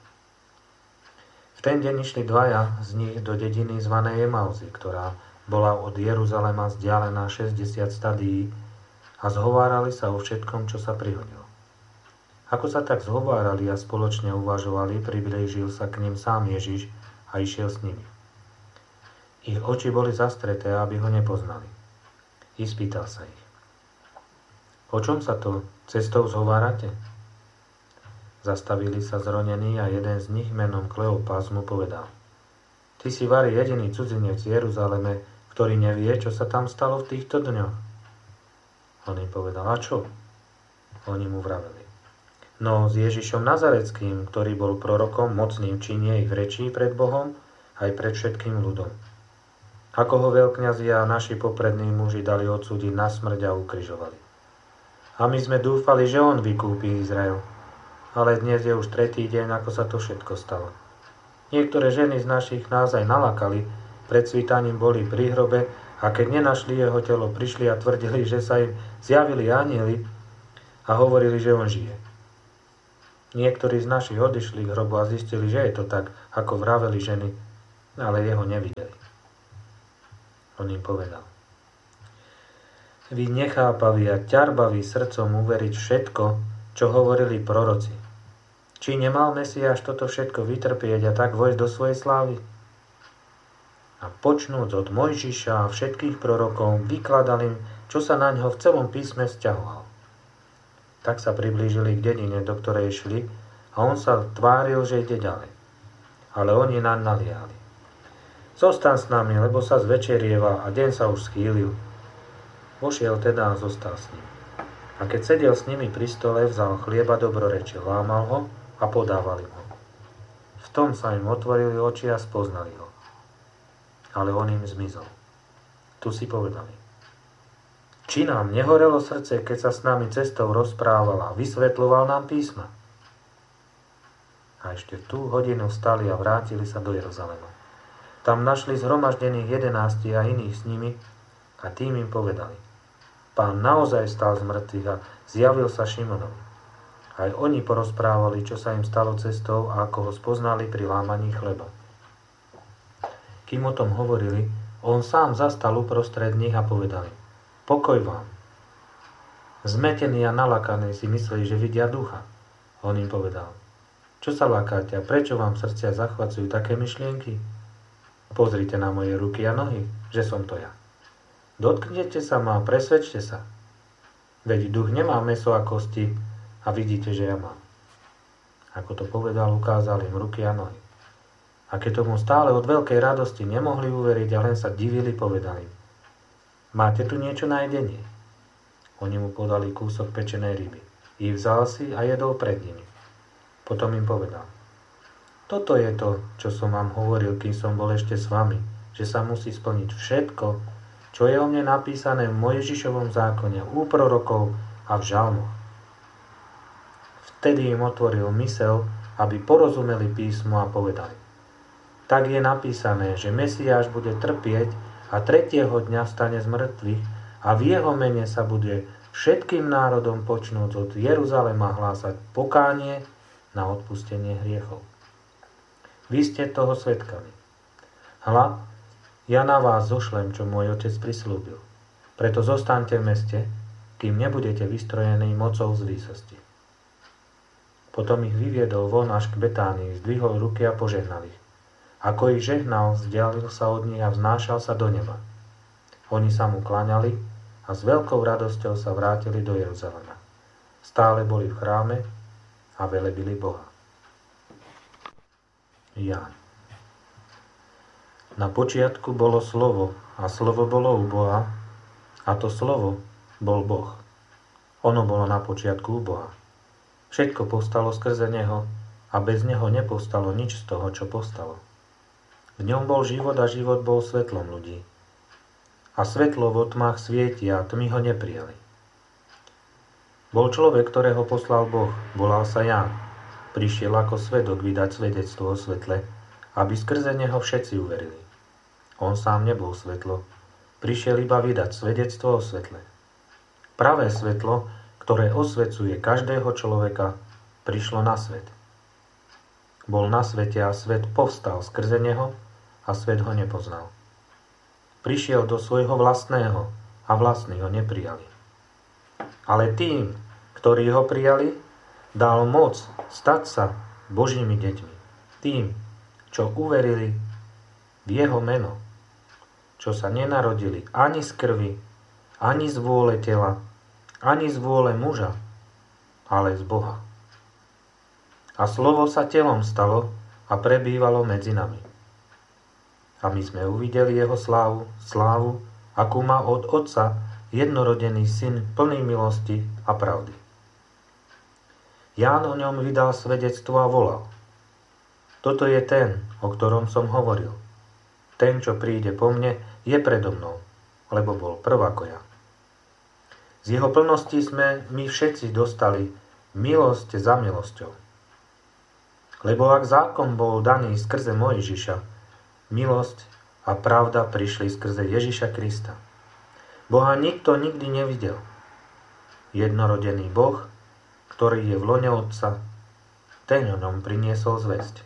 V ten deň išli dvaja z nich do dediny zvanej Emauzy, ktorá bola od Jeruzalema vzdialená 60 stadií, a zhovárali sa o všetkom, čo sa prihodilo. Ako sa tak zhovárali a spoločne uvažovali, priblížil sa k nim sám Ježiš a išiel s nimi. Ich oči boli zastreté, aby ho nepoznali. I spýtal sa ich: O čom sa to cestou zhovárate? Zastavili sa zronení a jeden z nich menom Kleopas mu povedal: Ty si vari jediný cudzinec v Jeruzaleme, ktorý nevie, čo sa tam stalo v týchto dňoch. On im povedal: A čo? Oni mu vraveli: No, s Ježišom Nazareckým, ktorý bol prorokom, mocným činie ich rečí pred Bohom, aj pred všetkým ľudom. Ako ho veľkňazi a naši poprední muži dali odsúdiť na smrť a ukrižovali. A my sme dúfali, že on vykúpi Izrael. Ale dnes je už 3. deň, ako sa to všetko stalo. Niektoré ženy z našich nás aj nalakali, pred svítaním boli pri hrobe, a keď nenašli jeho telo, prišli a tvrdili, že sa im zjavili anjeli a hovorili, že on žije. Niektorí z našich odišli k hrobu a zistili, že je to tak, ako vraveli ženy, ale jeho nevideli. On im povedal: Vy nechápaví a ťarbaví srdcom uveriť všetko, čo hovorili proroci. Či nemal Mesiáš toto všetko vytrpieť a tak vojsť do svojej slávy? A počnúc od Mojžiša a všetkých prorokov, vykladal im, čo sa na ňo v celom písme vzťahoval. Tak sa priblížili k dedine, do ktorej šli, a on sa tváril, že ide ďalej. Ale oni naň naliehali: Zostaň s nami, lebo sa zvečerieva a deň sa už schýlil. Vošiel teda a zostal s ním. A keď sedel s nimi pri stole, vzal chlieba dobrorečil, lámal ho a podával im ho. V tom sa im otvorili oči a spoznali ho. Ale on im zmizol. Tu si povedali: Či nám nehorelo srdce, keď sa s nami cestou rozprával a vysvetľoval nám písma? A ešte v tú hodinu vstali a vrátili sa do Jeruzalema. Tam našli zhromaždených 11 a iných s nimi a tým im povedali: Pán naozaj stal z mŕtvych a zjavil sa Šimonovi. Aj oni porozprávali, čo sa im stalo cestou a ako ho spoznali pri lámaní chleba. Kým o tom hovorili, on sám zastal uprostred nich a povedali: Pokoj vám. Zmetení a nalakaní si mysleli, že vidia ducha. On im povedal: Čo sa lakáte a prečo vám srdcia zachvacujú také myšlienky? Pozrite na moje ruky a nohy, že som to ja. Dotknete sa ma a presvedčte sa. Veď duch nemá mäso a kosti a vidíte, že ja mám. Ako to povedal, ukázal im ruky a nohy. A keď tomu stále od veľkej radosti nemohli uveriť a len sa divili, povedali: Máte tu niečo na jedenie? Oni mu podali kúsok pečenej ryby. I vzal si a jedol pred nimi. Potom im povedal: Toto je to, čo som vám hovoril, kým som bol ešte s vami, že sa musí splniť všetko, čo je o mne napísané v Mojžišovom zákone, u prorokov a v žalmoch. Vtedy im otvoril myseľ, aby porozumeli písmo a povedali: Tak je napísané, že Mesiáš bude trpieť a 3. dňa vstane z mŕtvych a v jeho mene sa bude všetkým národom počnúc od Jeruzalema hlásať pokánie na odpustenie hriechov. Vy ste toho svedkami. Hľa, ja na vás zošlem, čo môj otec prislúbil. Preto zostaňte v meste, kým nebudete vystrojení mocou z výsosti. Potom ich vyviedol von až k Betánii, zdvihol ruky a požehnal ich. Ako ich žehnal, vzdialil sa od nich a vznášal sa do neba. Oni sa mu kláňali a s veľkou radosťou sa vrátili do Jeruzalema. Stále boli v chráme a velebili Boha. Ján. Na počiatku bolo slovo a slovo bolo u Boha a to slovo bol Boh. Ono bolo na počiatku u Boha. Všetko povstalo skrze neho a bez neho nepovstalo nič z toho, čo povstalo. V ňom bol život a život bol svetlom ľudí. A svetlo vo tmách svieti a tmy ho neprijali. Bol človek, ktorého poslal Boh, volal sa Ján. Prišiel ako svedok vydať svedectvo o svetle, aby skrze neho všetci uverili. On sám nebol svetlo, prišiel iba vydať svedectvo o svetle. Pravé svetlo, ktoré osvecuje každého človeka, prišlo na svet. Bol na svete a svet povstal skrze neho a svet ho nepoznal. Prišiel do svojho vlastného a vlastní ho neprijali. Ale tým, ktorí ho prijali, dal moc stať sa Božími deťmi. Tým, čo uverili v jeho meno, čo sa nenarodili ani z krvi, ani z vôle tela, ani z vôle muža, ale z Boha. A slovo sa telom stalo a prebývalo medzi nami. A my sme uvideli jeho slávu, akú má od Otca jednorodený syn plný milosti a pravdy. Ján o ňom vydal svedectvo a volal: Toto je ten, o ktorom som hovoril. Ten, čo príde po mne, je predo mnou, lebo bol prv ako ja. Z jeho plnosti sme my všetci dostali milosť za milosťou. Lebo ak zákon bol daný skrze Mojžiša, milosť a pravda prišli skrze Ježiša Krista. Boha nikto nikdy nevidel. Jednorodený Boh, ktorý je v lone Otca, ten o ňom priniesol zvesť.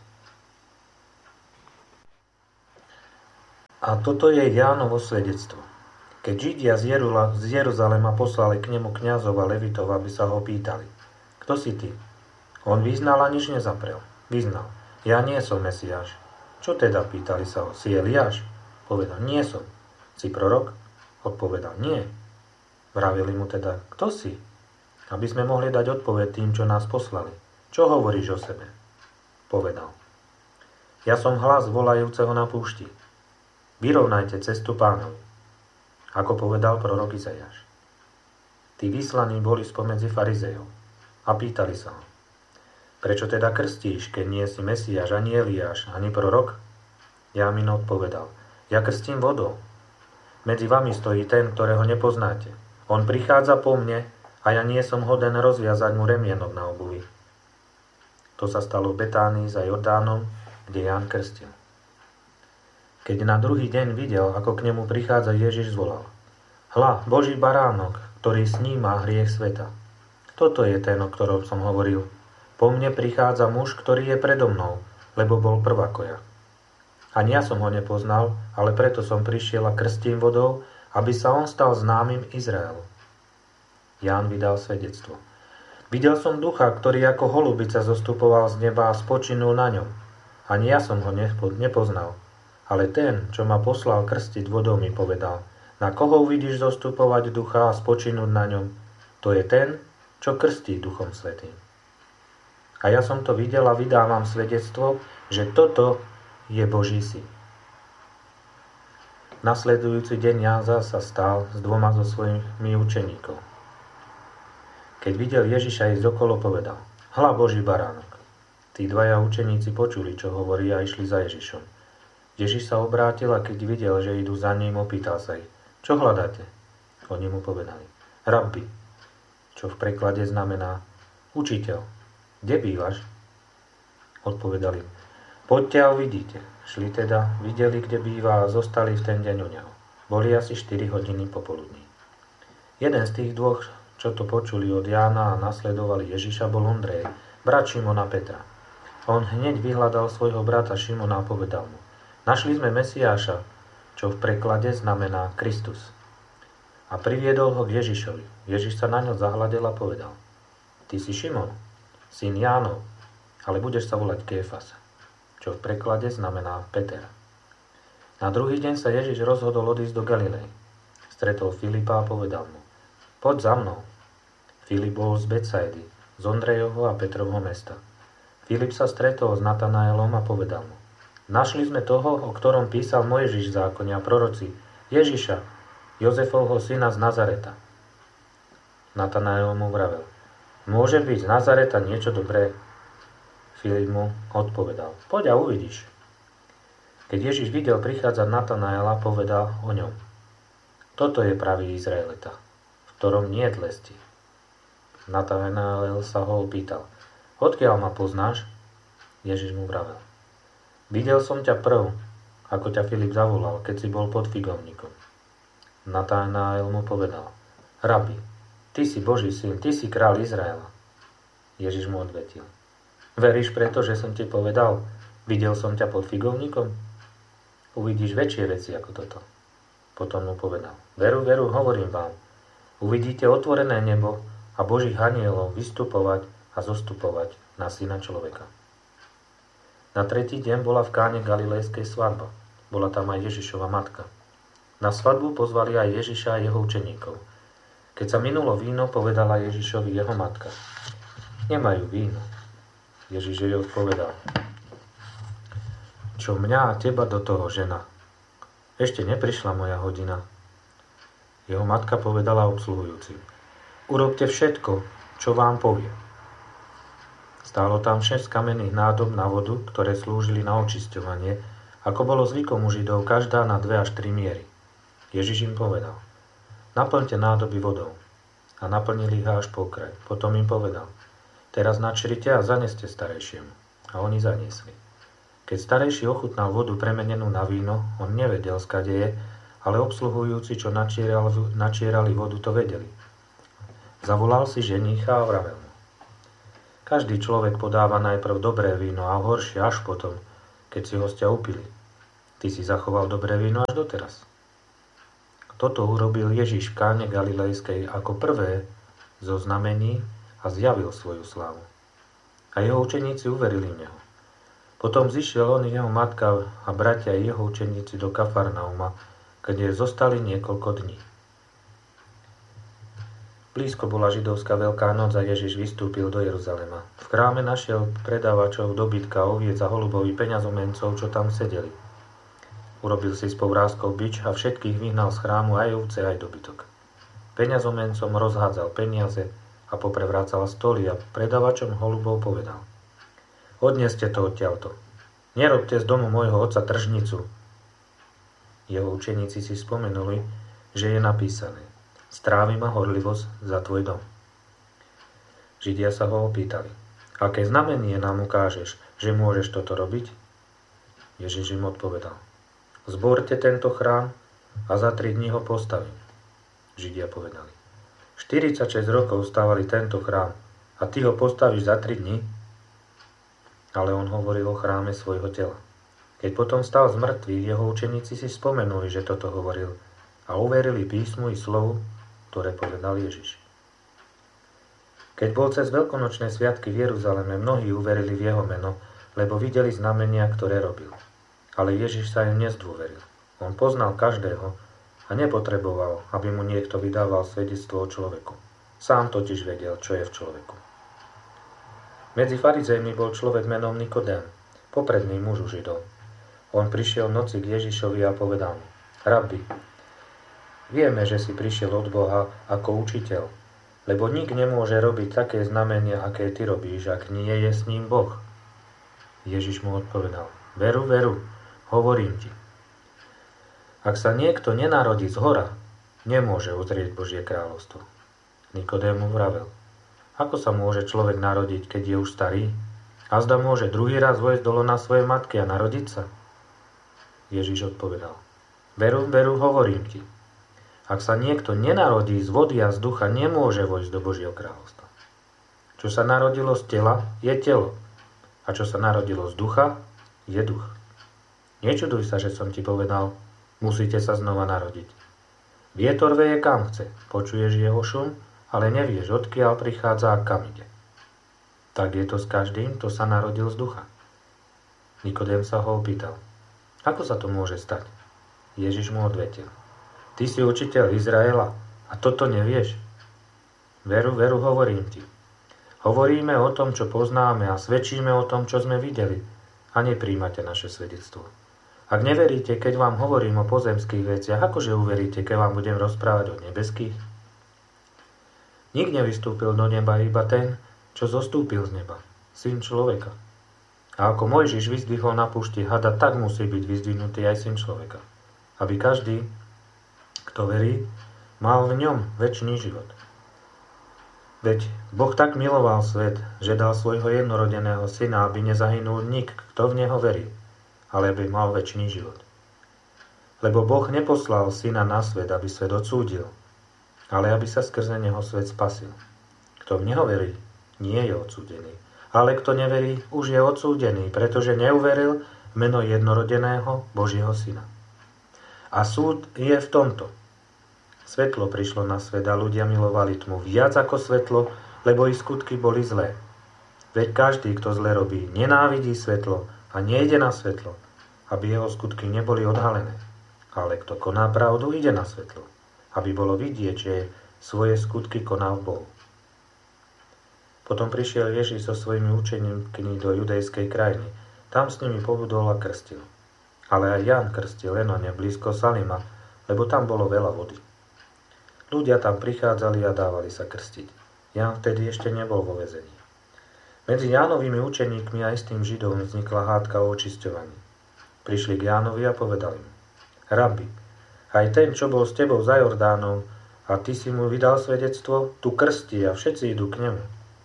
A toto je Jánovo svedectvo. Keď Židia z Jeruzalema poslali k nemu kňazov a levitov, aby sa ho pýtali: Kto si ty? On vyznal a nič nezaprel. Vyznal: Ja nie som Mesiáš. Čo teda? Pýtali sa ho: Si Eliáš? Povedal: Nie som. Si prorok? Odpovedal: Nie. Vravili mu teda: Kto si? Aby sme mohli dať odpoveď tým, čo nás poslali. Čo hovoríš o sebe? Povedal: Ja som hlas volajúceho na púšti. Vyrovnajte cestu Pánovi. Ako povedal prorok Izaiáš. Tí vyslaní boli spomedzi farizejov a pýtali sa ho: Prečo teda krstíš, keď nie si Mesiáš, ani Eliáš, ani prorok? Jámin odpovedal: Ja krstím vodou. Medzi vami stojí ten, ktorého nepoznáte. On prichádza po mne a ja nie som hoden rozviazať mu remienok na obuvi. To sa stalo v Betánii za Jordánom, kde Ján krstil. Keď na druhý deň videl, ako k nemu prichádza Ježiš, zvolal: Hľa, Boží baránok, ktorý sníma hriech sveta. Toto je ten, o ktorom som hovoril. Po mne prichádza muž, ktorý je predo mnou, lebo bol prv ako ja. Ani ja som ho nepoznal, ale preto som prišiel a krstím vodou, aby sa on stal známym Izraelu. Ján vydal svedectvo. Videl som ducha, ktorý ako holubica zostupoval z neba a spočinul na ňom. Ani ja som ho nepoznal. Ale ten, čo ma poslal krstiť vodou, mi povedal: Na koho uvidíš zostupovať ducha a spočinúť na ňom? To je ten, čo krstí Duchom Svätým. A ja som to videl a vydávam svedectvo, že toto je Boží syn. Nasledujúci deň Ján sa stal s dvoma zo svojimi učeníkov. Keď videl Ježiša ísť okolo, povedal: Hľa, Boží baránok. Tí dvaja učeníci počuli, čo hovorí, a išli za Ježišom. Ježiš sa obrátil a keď videl, že idú za ním, opýtal sa ich: Čo hľadáte? Oni mu povedali: Rabbi, čo v preklade znamená učiteľ. Kde bývaš? Odpovedali: Poďte a uvidíte. Šli teda, videli, kde býva, a zostali v ten deň u neho. Boli asi 4 hodiny popoludní. Jeden z tých dvoch, čo to počuli od Jána a nasledovali Ježiša, bol Ondrej, brat Šimona Petra. On hneď vyhľadal svojho brata Šimona a povedal mu: Našli sme Mesiáša, čo v preklade znamená Kristus. A priviedol ho k Ježišovi. Ježiš sa na ňo zahľadel a povedal: Ty si Šimon, syn Jánov, ale budeš sa volať Kéfas, čo v preklade znamená Peter. Na druhý deň sa Ježiš rozhodol odísť do Galilei. Stretol Filipa a povedal mu: Poď za mnou. Filip bol z Betsaidy, z Ondrejovho a Petrovho mesta. Filip sa stretol s Natanaelom a povedal mu: Našli sme toho, o ktorom písal Mojžiš v zákone a proroci, Ježiša, Jozefovho syna z Nazareta. Natanael mu vravel: Môže byť z Nazareta niečo dobré? Filip mu odpovedal: Poď a uvidíš. Keď Ježiš videl prichádzať Natanaela, povedal o ňom: Toto je pravý Izraelita, v ktorom nie je lesti. Natanael sa ho opýtal: Odkiaľ ma poznáš? Ježiš mu vravel: Videl som ťa prv, ako ťa Filip zavolal, keď si bol pod figovníkom. Natanael mu povedal: Rabi, ty si Boží syn, ty si kráľ Izraela. Ježiš mu odvetil: Veríš preto, že som ti povedal, videl som ťa pod figovníkom? Uvidíš väčšie veci ako toto. Potom mu povedal: Veru, veru, hovorím vám, uvidíte otvorené nebo a Božích anielov vystupovať a zostupovať na syna človeka. Na tretí deň bola v Káne Galilejskej svadba. Bola tam aj Ježišova matka. Na svadbu pozvali aj Ježiša a jeho učeníkov. Keď sa minulo víno, povedala Ježišovi jeho matka: Nemajú víno. Ježiš jej odpovedal: Čo mňa a teba do toho, žena? Ešte neprišla moja hodina. Jeho matka povedala obsluhujúcim: Urobte všetko, čo vám poviem. Stálo tam 6 kamenných nádob na vodu, ktoré slúžili na očisťovanie, ako bolo zvykom u Židov, každá na 2 až 3 miery. Ježiš im povedal: Naplňte nádoby vodou. A naplnili ich až po kraj. Potom im povedal: Teraz načrite a zaneste starejšiemu. A oni zaniesli. Keď starejší ochutnal vodu premenenú na víno, on nevedel, skade je, ale obsluhujúci, čo načierali vodu, to vedeli. Zavolal si ženícha a vravel mu: Každý človek podáva najprv dobré víno a horšie až potom, keď si hostia upili. Ty si zachoval dobré víno až doteraz. Toto urobil Ježiš v Káne Galilejskej ako prvé zo znamení a zjavil svoju slávu. A jeho učeníci uverili v neho. Potom zišiel on, jeho matka a bratia i jeho učeníci do Kafarnauma, kde zostali niekoľko dní. Blízko bola židovská Veľká noc a Ježiš vystúpil do Jeruzalema. V chráme našiel predávačov dobytka, oviec a holubovi peňazomencov, čo tam sedeli. Urobil si s povrázkou bič a všetkých vyhnal z chrámu, aj ovce, aj dobytok. Peňazomencom rozhádzal peniaze a poprevrácal stoly a predávačom holubov povedal: Odneste to odtiaľto. Nerobte z domu môjho otca tržnicu. Jeho učeníci si spomenuli, že je napísané: Strávi ma horlivosť za tvoj dom. Židia sa ho opýtali: Aké znamenie nám ukážeš, že môžeš toto robiť? Ježiš im odpovedal: Zborte tento chrám a za 3 dní ho postavím. Židia povedali: 46 rokov stavali tento chrám a ty ho postavíš za 3 dní? Ale on hovoril o chráme svojho tela. Keď potom stal z mŕtvych, jeho učeníci si spomenuli, že toto hovoril a uverili písmu i slovu, ktoré povedal Ježiš. Keď bol cez veľkonočné sviatky v Jeruzaleme, mnohí uverili v jeho meno, lebo videli znamenia, ktoré robil. Ale Ježiš sa im nezdôveril. On poznal každého a nepotreboval, aby mu niekto vydával svedectvo o človeku. Sám totiž vedel, čo je v človeku. Medzi farizejmi bol človek menom Nikodém, popredný muž u Židov. On prišiel v noci k Ježišovi a povedal mu: Rabbi, vieme, že si prišiel od Boha ako učiteľ, lebo nik nemôže robiť také znamenia, aké ty robíš, ak nie je s ním Boh. Ježiš mu odpovedal: Veru, veru, hovorím ti. Ak sa niekto nenarodí zhora, nemôže uzrieť Božie kráľovstvo. Nikodém mu vravel: Ako sa môže človek narodiť, keď je už starý? Azda môže druhý raz vojsť do lona svojej matky a narodiť sa? Ježiš odpovedal: Veru, veru, hovorím ti. Ak sa niekto nenarodí z vody a z ducha, nemôže vojsť do Božieho kráľovstva. Čo sa narodilo z tela, je telo. A čo sa narodilo z ducha, je duch. Nečuduj sa, že som ti povedal: musíte sa znova narodiť. Vietor veje kam chce, počuješ jeho šum, ale nevieš, odkiaľ prichádza a kam ide. Tak je to s každým, kto sa narodil z ducha. Nikodém sa ho opýtal: Ako sa to môže stať? Ježiš mu odvetil: Ty si učiteľ Izraela a toto nevieš? Veru, veru, hovorím ti. Hovoríme o tom, čo poznáme a svedčíme o tom, čo sme videli a nepríjmate naše svedectvo. Ak neveríte, keď vám hovorím o pozemských veciach, akože uveríte, keď vám budem rozprávať o nebeských? Nik nevystúpil do neba, iba ten, čo zostúpil z neba, Syn človeka. A ako Mojžiš vyzdvihol na púšti hada, tak musí byť vyzdvihnutý aj Syn človeka, aby každý, kto verí, mal v ňom večný život. Veď Boh tak miloval svet, že dal svojho jednorodeného syna, aby nezahynul nik, kto v neho verí, ale aby mal večný život. Lebo Boh neposlal syna na svet, aby svet odsúdil, ale aby sa skrze neho svet spasil. Kto v neho verí, nie je odsúdený, ale kto neverí, už je odsúdený, pretože neuveril v meno jednorodeného Božieho syna. A súd je v tomto. Svetlo prišlo na svet a ľudia milovali tmu viac ako svetlo, lebo ich skutky boli zlé. Veď každý, kto zle robí, nenávidí svetlo a nejde na svetlo, aby jeho skutky neboli odhalené. Ale kto koná pravdu, ide na svetlo, aby bolo vidieť, že svoje skutky koná v Bohu. Potom prišiel Ježiš so svojimi učeníkmi do judejskej krajiny. Tam s nimi pobudol a krstil. Ale aj Ján krstil len blízko Salima, lebo tam bolo veľa vody. Ľudia tam prichádzali a dávali sa krstiť. Ján vtedy ešte nebol vo väzení. Medzi Jánovými učeníkmi a istým Židom vznikla hádka o očisťovaní. Prišli k Jánovi a povedali mu: Rabbi, aj ten, čo bol s tebou za Jordánom, a ty si mu vydal svedectvo, tu krstí a všetci idú k nemu.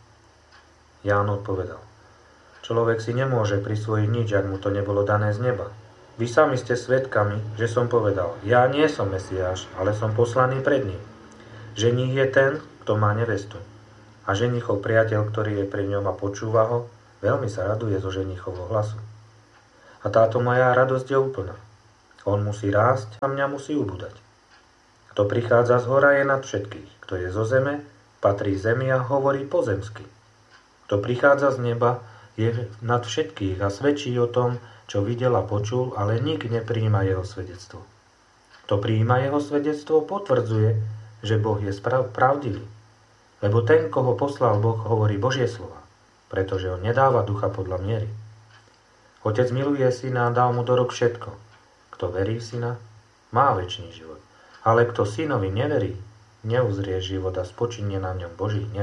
Ján odpovedal: Človek si nemôže prisvojiť nič, ak mu to nebolo dané z neba. Vy sami ste svedkami, že som povedal: Ja nie som Mesiáš, ale som poslaný pred ním. Ženích je ten, kto má nevestu. A ženichov priateľ, ktorý je pri ňom a počúva ho, veľmi sa raduje zo ženichovho hlasu. A táto moja radosť je úplná. On musí rásť a mňa musí ubúdať. Kto prichádza z hora, je nad všetkých. Kto je zo zeme, patrí zemi a hovorí pozemsky. Kto prichádza z neba, je nad všetkých a svedčí o tom, čo videl a počul, ale nik neprijíma jeho svedectvo. Kto prijíma jeho svedectvo, potvrdzuje, že Boh je pravdivý. Lebo ten, koho poslal Boh, hovorí Božie slova, pretože on nedáva ducha podľa miery. Otec miluje syna a dal mu do rúk všetko. Kto verí v syna, má večný život. Ale kto synovi neverí, neuzrie život a spočinie na ňom Boží hnev.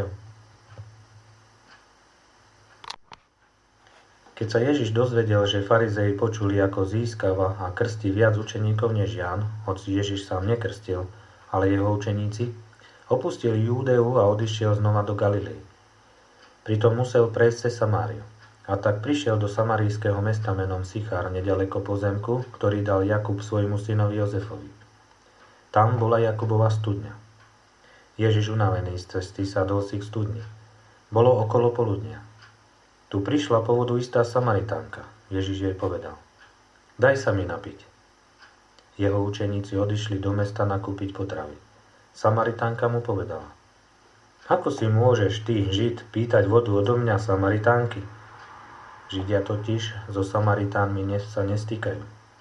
Keď sa Ježiš dozvedel, že farizei počuli, ako získava a krstí viac učeníkov než Ján, hoci Ježiš sám nekrstil, ale jeho učeníci, opustil Júdeu a odišiel znova do Galilei. Pritom musel prejsť cez Samáriu. A tak prišiel do samarijského mesta menom Sichár, nedaleko pozemku, ktorý dal Jakub svojmu synovi Jozefovi. Tam bola Jakubova studňa. Ježiš unavený z cesty sadol si k studni. Bolo okolo poludnia. Tu prišla po vodu istá Samaritánka. Ježiš jej povedal: Daj sa mi napiť. Jeho učeníci odišli do mesta nakúpiť potravy. Samaritánka mu povedala: Ako si môžeš ty, Žid, pýtať vodu odo mňa, Samaritánky? Židia totiž so Samaritánmi sa nestýkajú.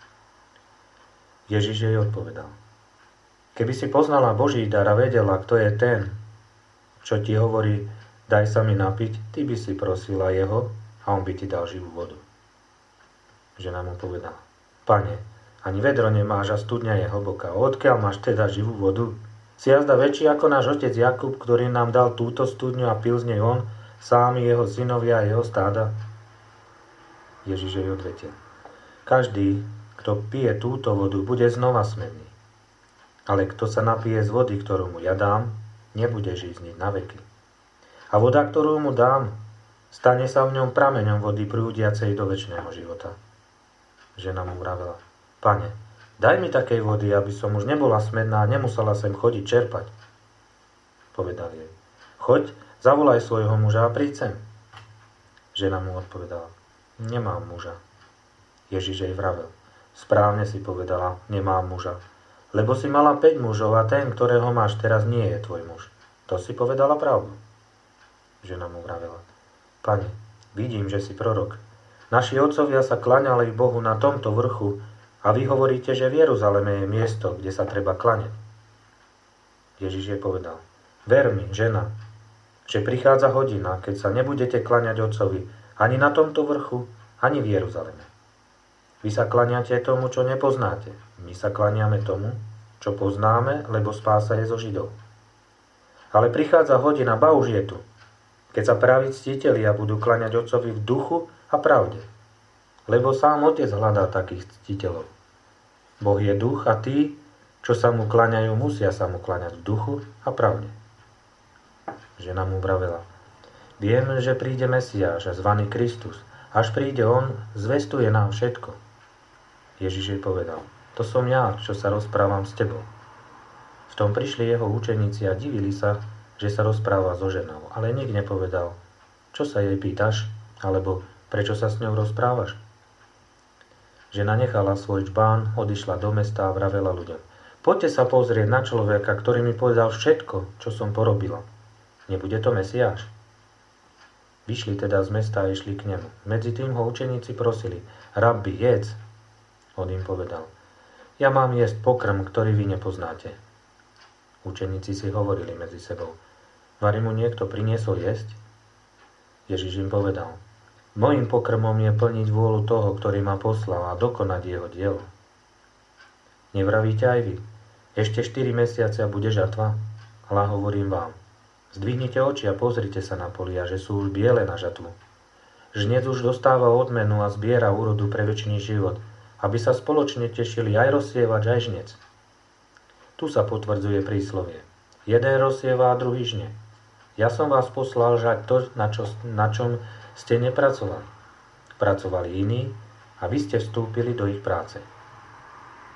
Ježiš jej odpovedal: Keby si poznala Boží dar a vedela, kto je ten, čo ti hovorí, daj sa mi napiť, ty by si prosila jeho a on by ti dal živú vodu. Žena mu povedala: Pane, ani vedro nemáš a studňa je hlboká. Odkiaľ máš teda živú vodu? Si jazda väčší ako náš otec Jakub, ktorý nám dal túto studňu a pil z nej on, sám jeho synovia a jeho stáda? Ježiš jej odvetil: Každý, kto pije túto vodu, bude znova smedný. Ale kto sa napije z vody, ktorú mu ja dám, nebude žízniť na veky. A voda, ktorú mu dám, stane sa v ňom prameňom vody prúdiacej do večného života. Žena mu vravela: Pane, daj mi takej vody, aby som už nebola smedná a nemusela sem chodiť čerpať. Povedal jej: Choď, zavolaj svojho muža a príď sem. Žena mu odpovedala: Nemám muža. Ježiš jej vravel: Správne si povedala, nemám muža. Lebo si mala 5 mužov a ten, ktorého máš teraz, nie je tvoj muž. To si povedala pravdu. Žena mu vravela: Pane, vidím, že si prorok. Naši otcovia sa klaňali Bohu na tomto vrchu a vy hovoríte, že v Jeruzaleme je miesto, kde sa treba klaňať. Ježiš jej povedal: Ver mi, žena, že prichádza hodina, keď sa nebudete klaňať otcovi ani na tomto vrchu, ani v Jeruzaleme. Vy sa klaňate tomu, čo nepoznáte. My sa klaňame tomu, čo poznáme, lebo spása je zo Židov. Ale prichádza hodina, ba už je tu, keď sa praví ctitelia budú klaňať otcovi v duchu a pravde. Lebo sám otec hľadá takých ctiteľov. Boh je duch a tí, čo sa mu klaňajú, musia sa mu klaňať v duchu a pravde. Žena mu vravela: Viem, že príde Mesiáš, zvaný Kristus. Až príde on, zvestuje nám všetko. Ježiš jej povedal: To som ja, čo sa rozprávam s tebou. V tom prišli jeho učeníci a divili sa, že sa rozpráva so ženou, ale nik nepovedal: Čo sa jej pýtaš? Alebo prečo sa s ňou rozprávaš? Žena nechala svoj čbán, odišla do mesta a vravela ľuďom: Poďte sa pozrieť na človeka, ktorý mi povedal všetko, čo som porobila. Nebude to Mesiáš? Vyšli teda z mesta a išli k nemu. Medzi tým ho učeníci prosili: Rabbi, jedz. On im povedal: Ja mám jesť pokrm, ktorý vy nepoznáte. Učeníci si hovorili medzi sebou: Vari mu niekto priniesol jesť? Ježiš im povedal: Mojím pokrmom je plniť vôľu toho, ktorý ma poslal, a dokonať jeho dielo. Nevravíte aj vy: Ešte 4 mesiace a bude žatva? Ale hovorím vám: Zdvihnite oči a pozrite sa na polia, že sú už biele na žatvu. Žnec už dostáva odmenu a zbiera úrodu pre večný život, aby sa spoločne tešili aj rozsievač, aj žnec. Tu sa potvrdzuje príslovie: Jeden rozsieva a druhý žne. Ja som vás poslal žať to, na čom ste nepracovali. Pracovali iní a vy ste vstúpili do ich práce.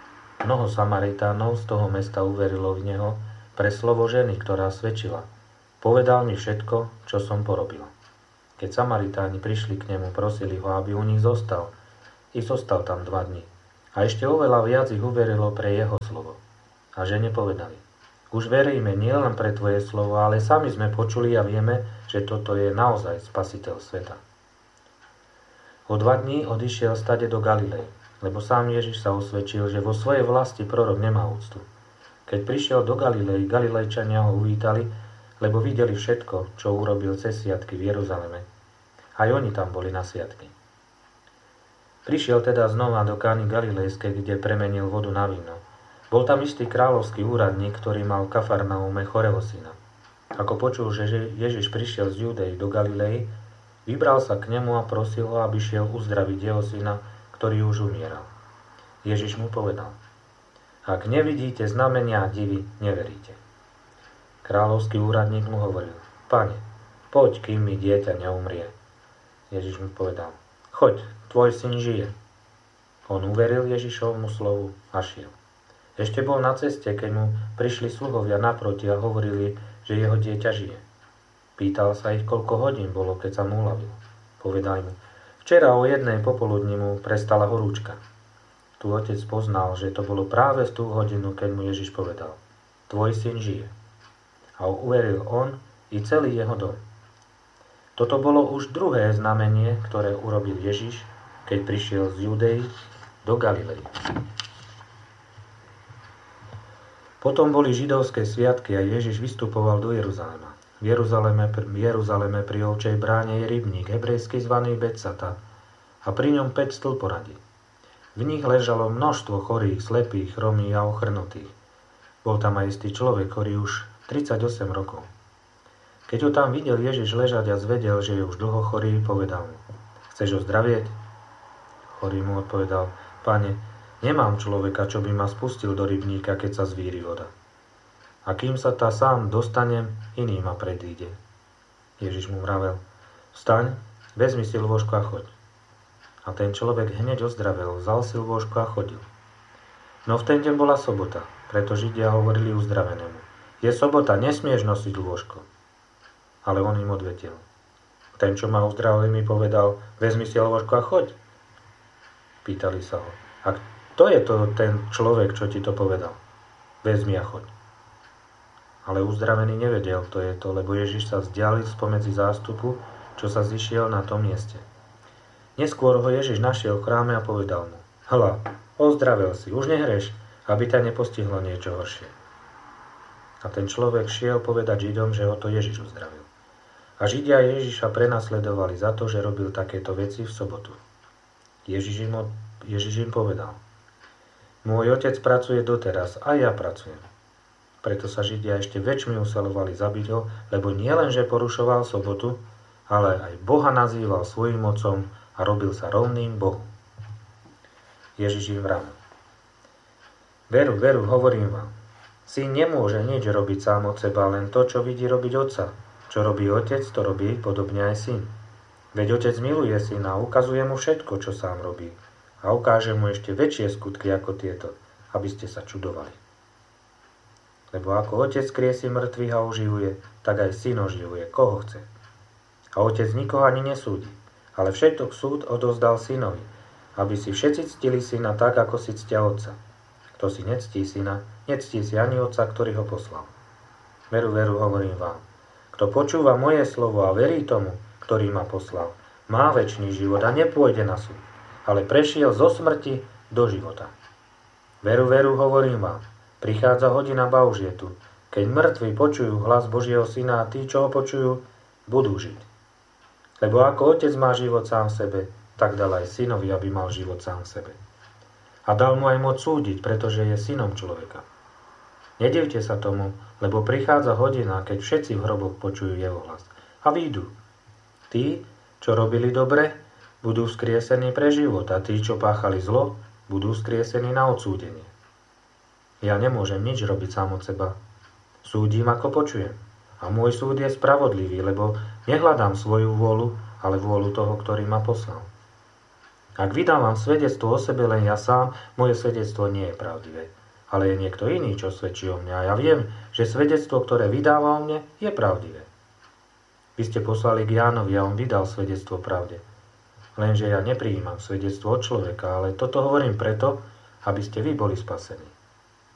Mnoho Samaritánov z toho mesta uverilo v neho pre slovo ženy, ktorá svedčila: Povedal mi všetko, čo som porobil. Keď Samaritáni prišli k nemu, prosili ho, aby u nich zostal. I zostal tam 2 dni. A ešte oveľa viac ich uverilo pre jeho slovo. A žene povedali: Už veríme nielen pre tvoje slovo, ale sami sme počuli a vieme, že toto je naozaj spasiteľ sveta. O 2 dní odišiel stade do Galilei, lebo sám Ježiš sa osvedčil, že vo svojej vlasti prorok nemá úctu. Keď prišiel do Galilei, Galilejčania ho uvítali, lebo videli všetko, čo urobil cez sviatky v Jeruzaleme. Aj oni tam boli na sviatky. Prišiel teda znova do Kány Galilejskej, kde premenil vodu na víno. Bol tam istý kráľovský úradník, ktorý mal v Kafarnaume chorého syna. Ako počul, že Ježiš prišiel z Judei do Galilei, vybral sa k nemu a prosil ho, aby šiel uzdraviť jeho syna, ktorý už umieral. Ježiš mu povedal: Ak nevidíte znamenia a divy, neveríte. Kráľovský úradník mu hovoril: Pane, poď, kým mi dieťa neumrie. Ježiš mu povedal: Choď, tvoj syn žije. On uveril Ježišovmu slovu a šiel. Ešte bol na ceste, keď mu prišli sluhovia naproti a hovorili, že jeho dieťa žije. Pýtal sa ich, koľko hodín bolo, keď sa mu uľavil. Povedali mu: Včera o 1:00 popoludní mu prestala horúčka. Tu otec poznal, že to bolo práve v tú hodinu, keď mu Ježiš povedal: Tvoj syn žije. A uveril on i celý jeho dom. Toto bolo už druhé znamenie, ktoré urobil Ježiš, keď prišiel z Judei do Galilei. Potom boli židovské sviatky a Ježiš vystupoval do Jeruzalema. V Jeruzaleme pri ovčej bráne je rybník, hebrejsky zvaný Betsata, a pri ňom 5 stĺporadí. V nich ležalo množstvo chorých, slepých, chromých a ochrnutých. Bol tam aj istý človek, ktorý už 38 rokov. Keď ho tam videl Ježiš ležať a zvedel, že je už dlho chorý, povedal mu: Chceš ozdravieť? Chorý mu odpovedal: Pane, nemám človeka, čo by ma spustil do rybníka, keď sa zvíri voda. A kým sa tá sám dostanem, iný ma predíde. Ježiš mu vravel: Vstaň, vezmi si lôžko a choď. A ten človek hneď ozdravel, vzal si lôžko a chodil. No v ten deň bola sobota, preto Židia hovorili uzdravenému: Je sobota, nesmieš nosiť lôžko. Ale on im odvetil: Ten, čo ma uzdravil, mi povedal: Vezmi si lôžko a choď. Pýtali sa ho: A kto je to ten človek, čo ti to povedal? Vezmi a choď. Ale uzdravený nevedel, kto je to, lebo Ježiš sa vzdialil spomedzi zástupu, čo sa zišiel na tom mieste. Neskôr ho Ježiš našiel v chráme a povedal mu: Hľa, ozdravel si, už nehreš, aby ťa nepostihlo niečo horšie. A ten človek šiel povedať Židom, že ho to Ježiš uzdravil. A Židia Ježiša prenasledovali za to, že robil takéto veci v sobotu. Ježiš im povedal: Môj otec pracuje doteraz a ja pracujem. Preto sa Židia ešte väčšmi usilovali zabiť ho, lebo nielenže porušoval sobotu, ale aj Boha nazýval svojím otcom a robil sa rovným Bohu. Ježiš im vravel: Veru, veru, hovorím vám, syn nemôže nič robiť sám od seba, len to, čo vidí robiť otca. Čo robí otec, to robí podobne aj syn. Veď otec miluje syna a ukazuje mu všetko, čo sám robí. A ukáže mu ešte väčšie skutky ako tieto, aby ste sa čudovali. Lebo ako otec kriesi mŕtvych a oživuje, tak aj syn oživuje, koho chce. A otec nikoho ani nesúdi, ale všetok súd odovzdal synovi, aby si všetci ctili syna tak, ako si ctia otca. Kto si nectí syna, nectí si ani otca, ktorý ho poslal. Veru, veru, hovorím vám, kto počúva moje slovo a verí tomu, ktorý ma poslal, má večný život a nepôjde na súd, ale prešiel zo smrti do života. Veru, veru, hovorím vám, prichádza hodina, ba už je tu, keď mŕtvi počujú hlas Božieho syna a tí, čo ho počujú, budú žiť. Lebo ako otec má život sám v sebe, tak dal aj synovi, aby mal život sám v sebe. A dal mu aj moc súdiť, pretože je synom človeka. Nedivte sa tomu, lebo prichádza hodina, keď všetci v hroboch počujú jeho hlas a výjdu. Tí, čo robili dobre, budú vzkriesení pre život a tí, čo páchali zlo, budú vzkriesení na odsúdenie. Ja nemôžem nič robiť sám od seba. Súdim, ako počujem. A môj súd je spravodlivý, lebo nehľadám svoju vôľu, ale vôľu toho, ktorý ma poslal. Ak vydávam svedectvo o sebe len ja sám, moje svedectvo nie je pravdivé. Ale je niekto iný, čo svedčí o mne a ja viem, že svedectvo, ktoré vydáva o mne, je pravdivé. Vy ste poslali k Jánovi a on vydal svedectvo pravde. Lenže ja neprijímam svedectvo od človeka, ale toto hovorím preto, aby ste vy boli spasení.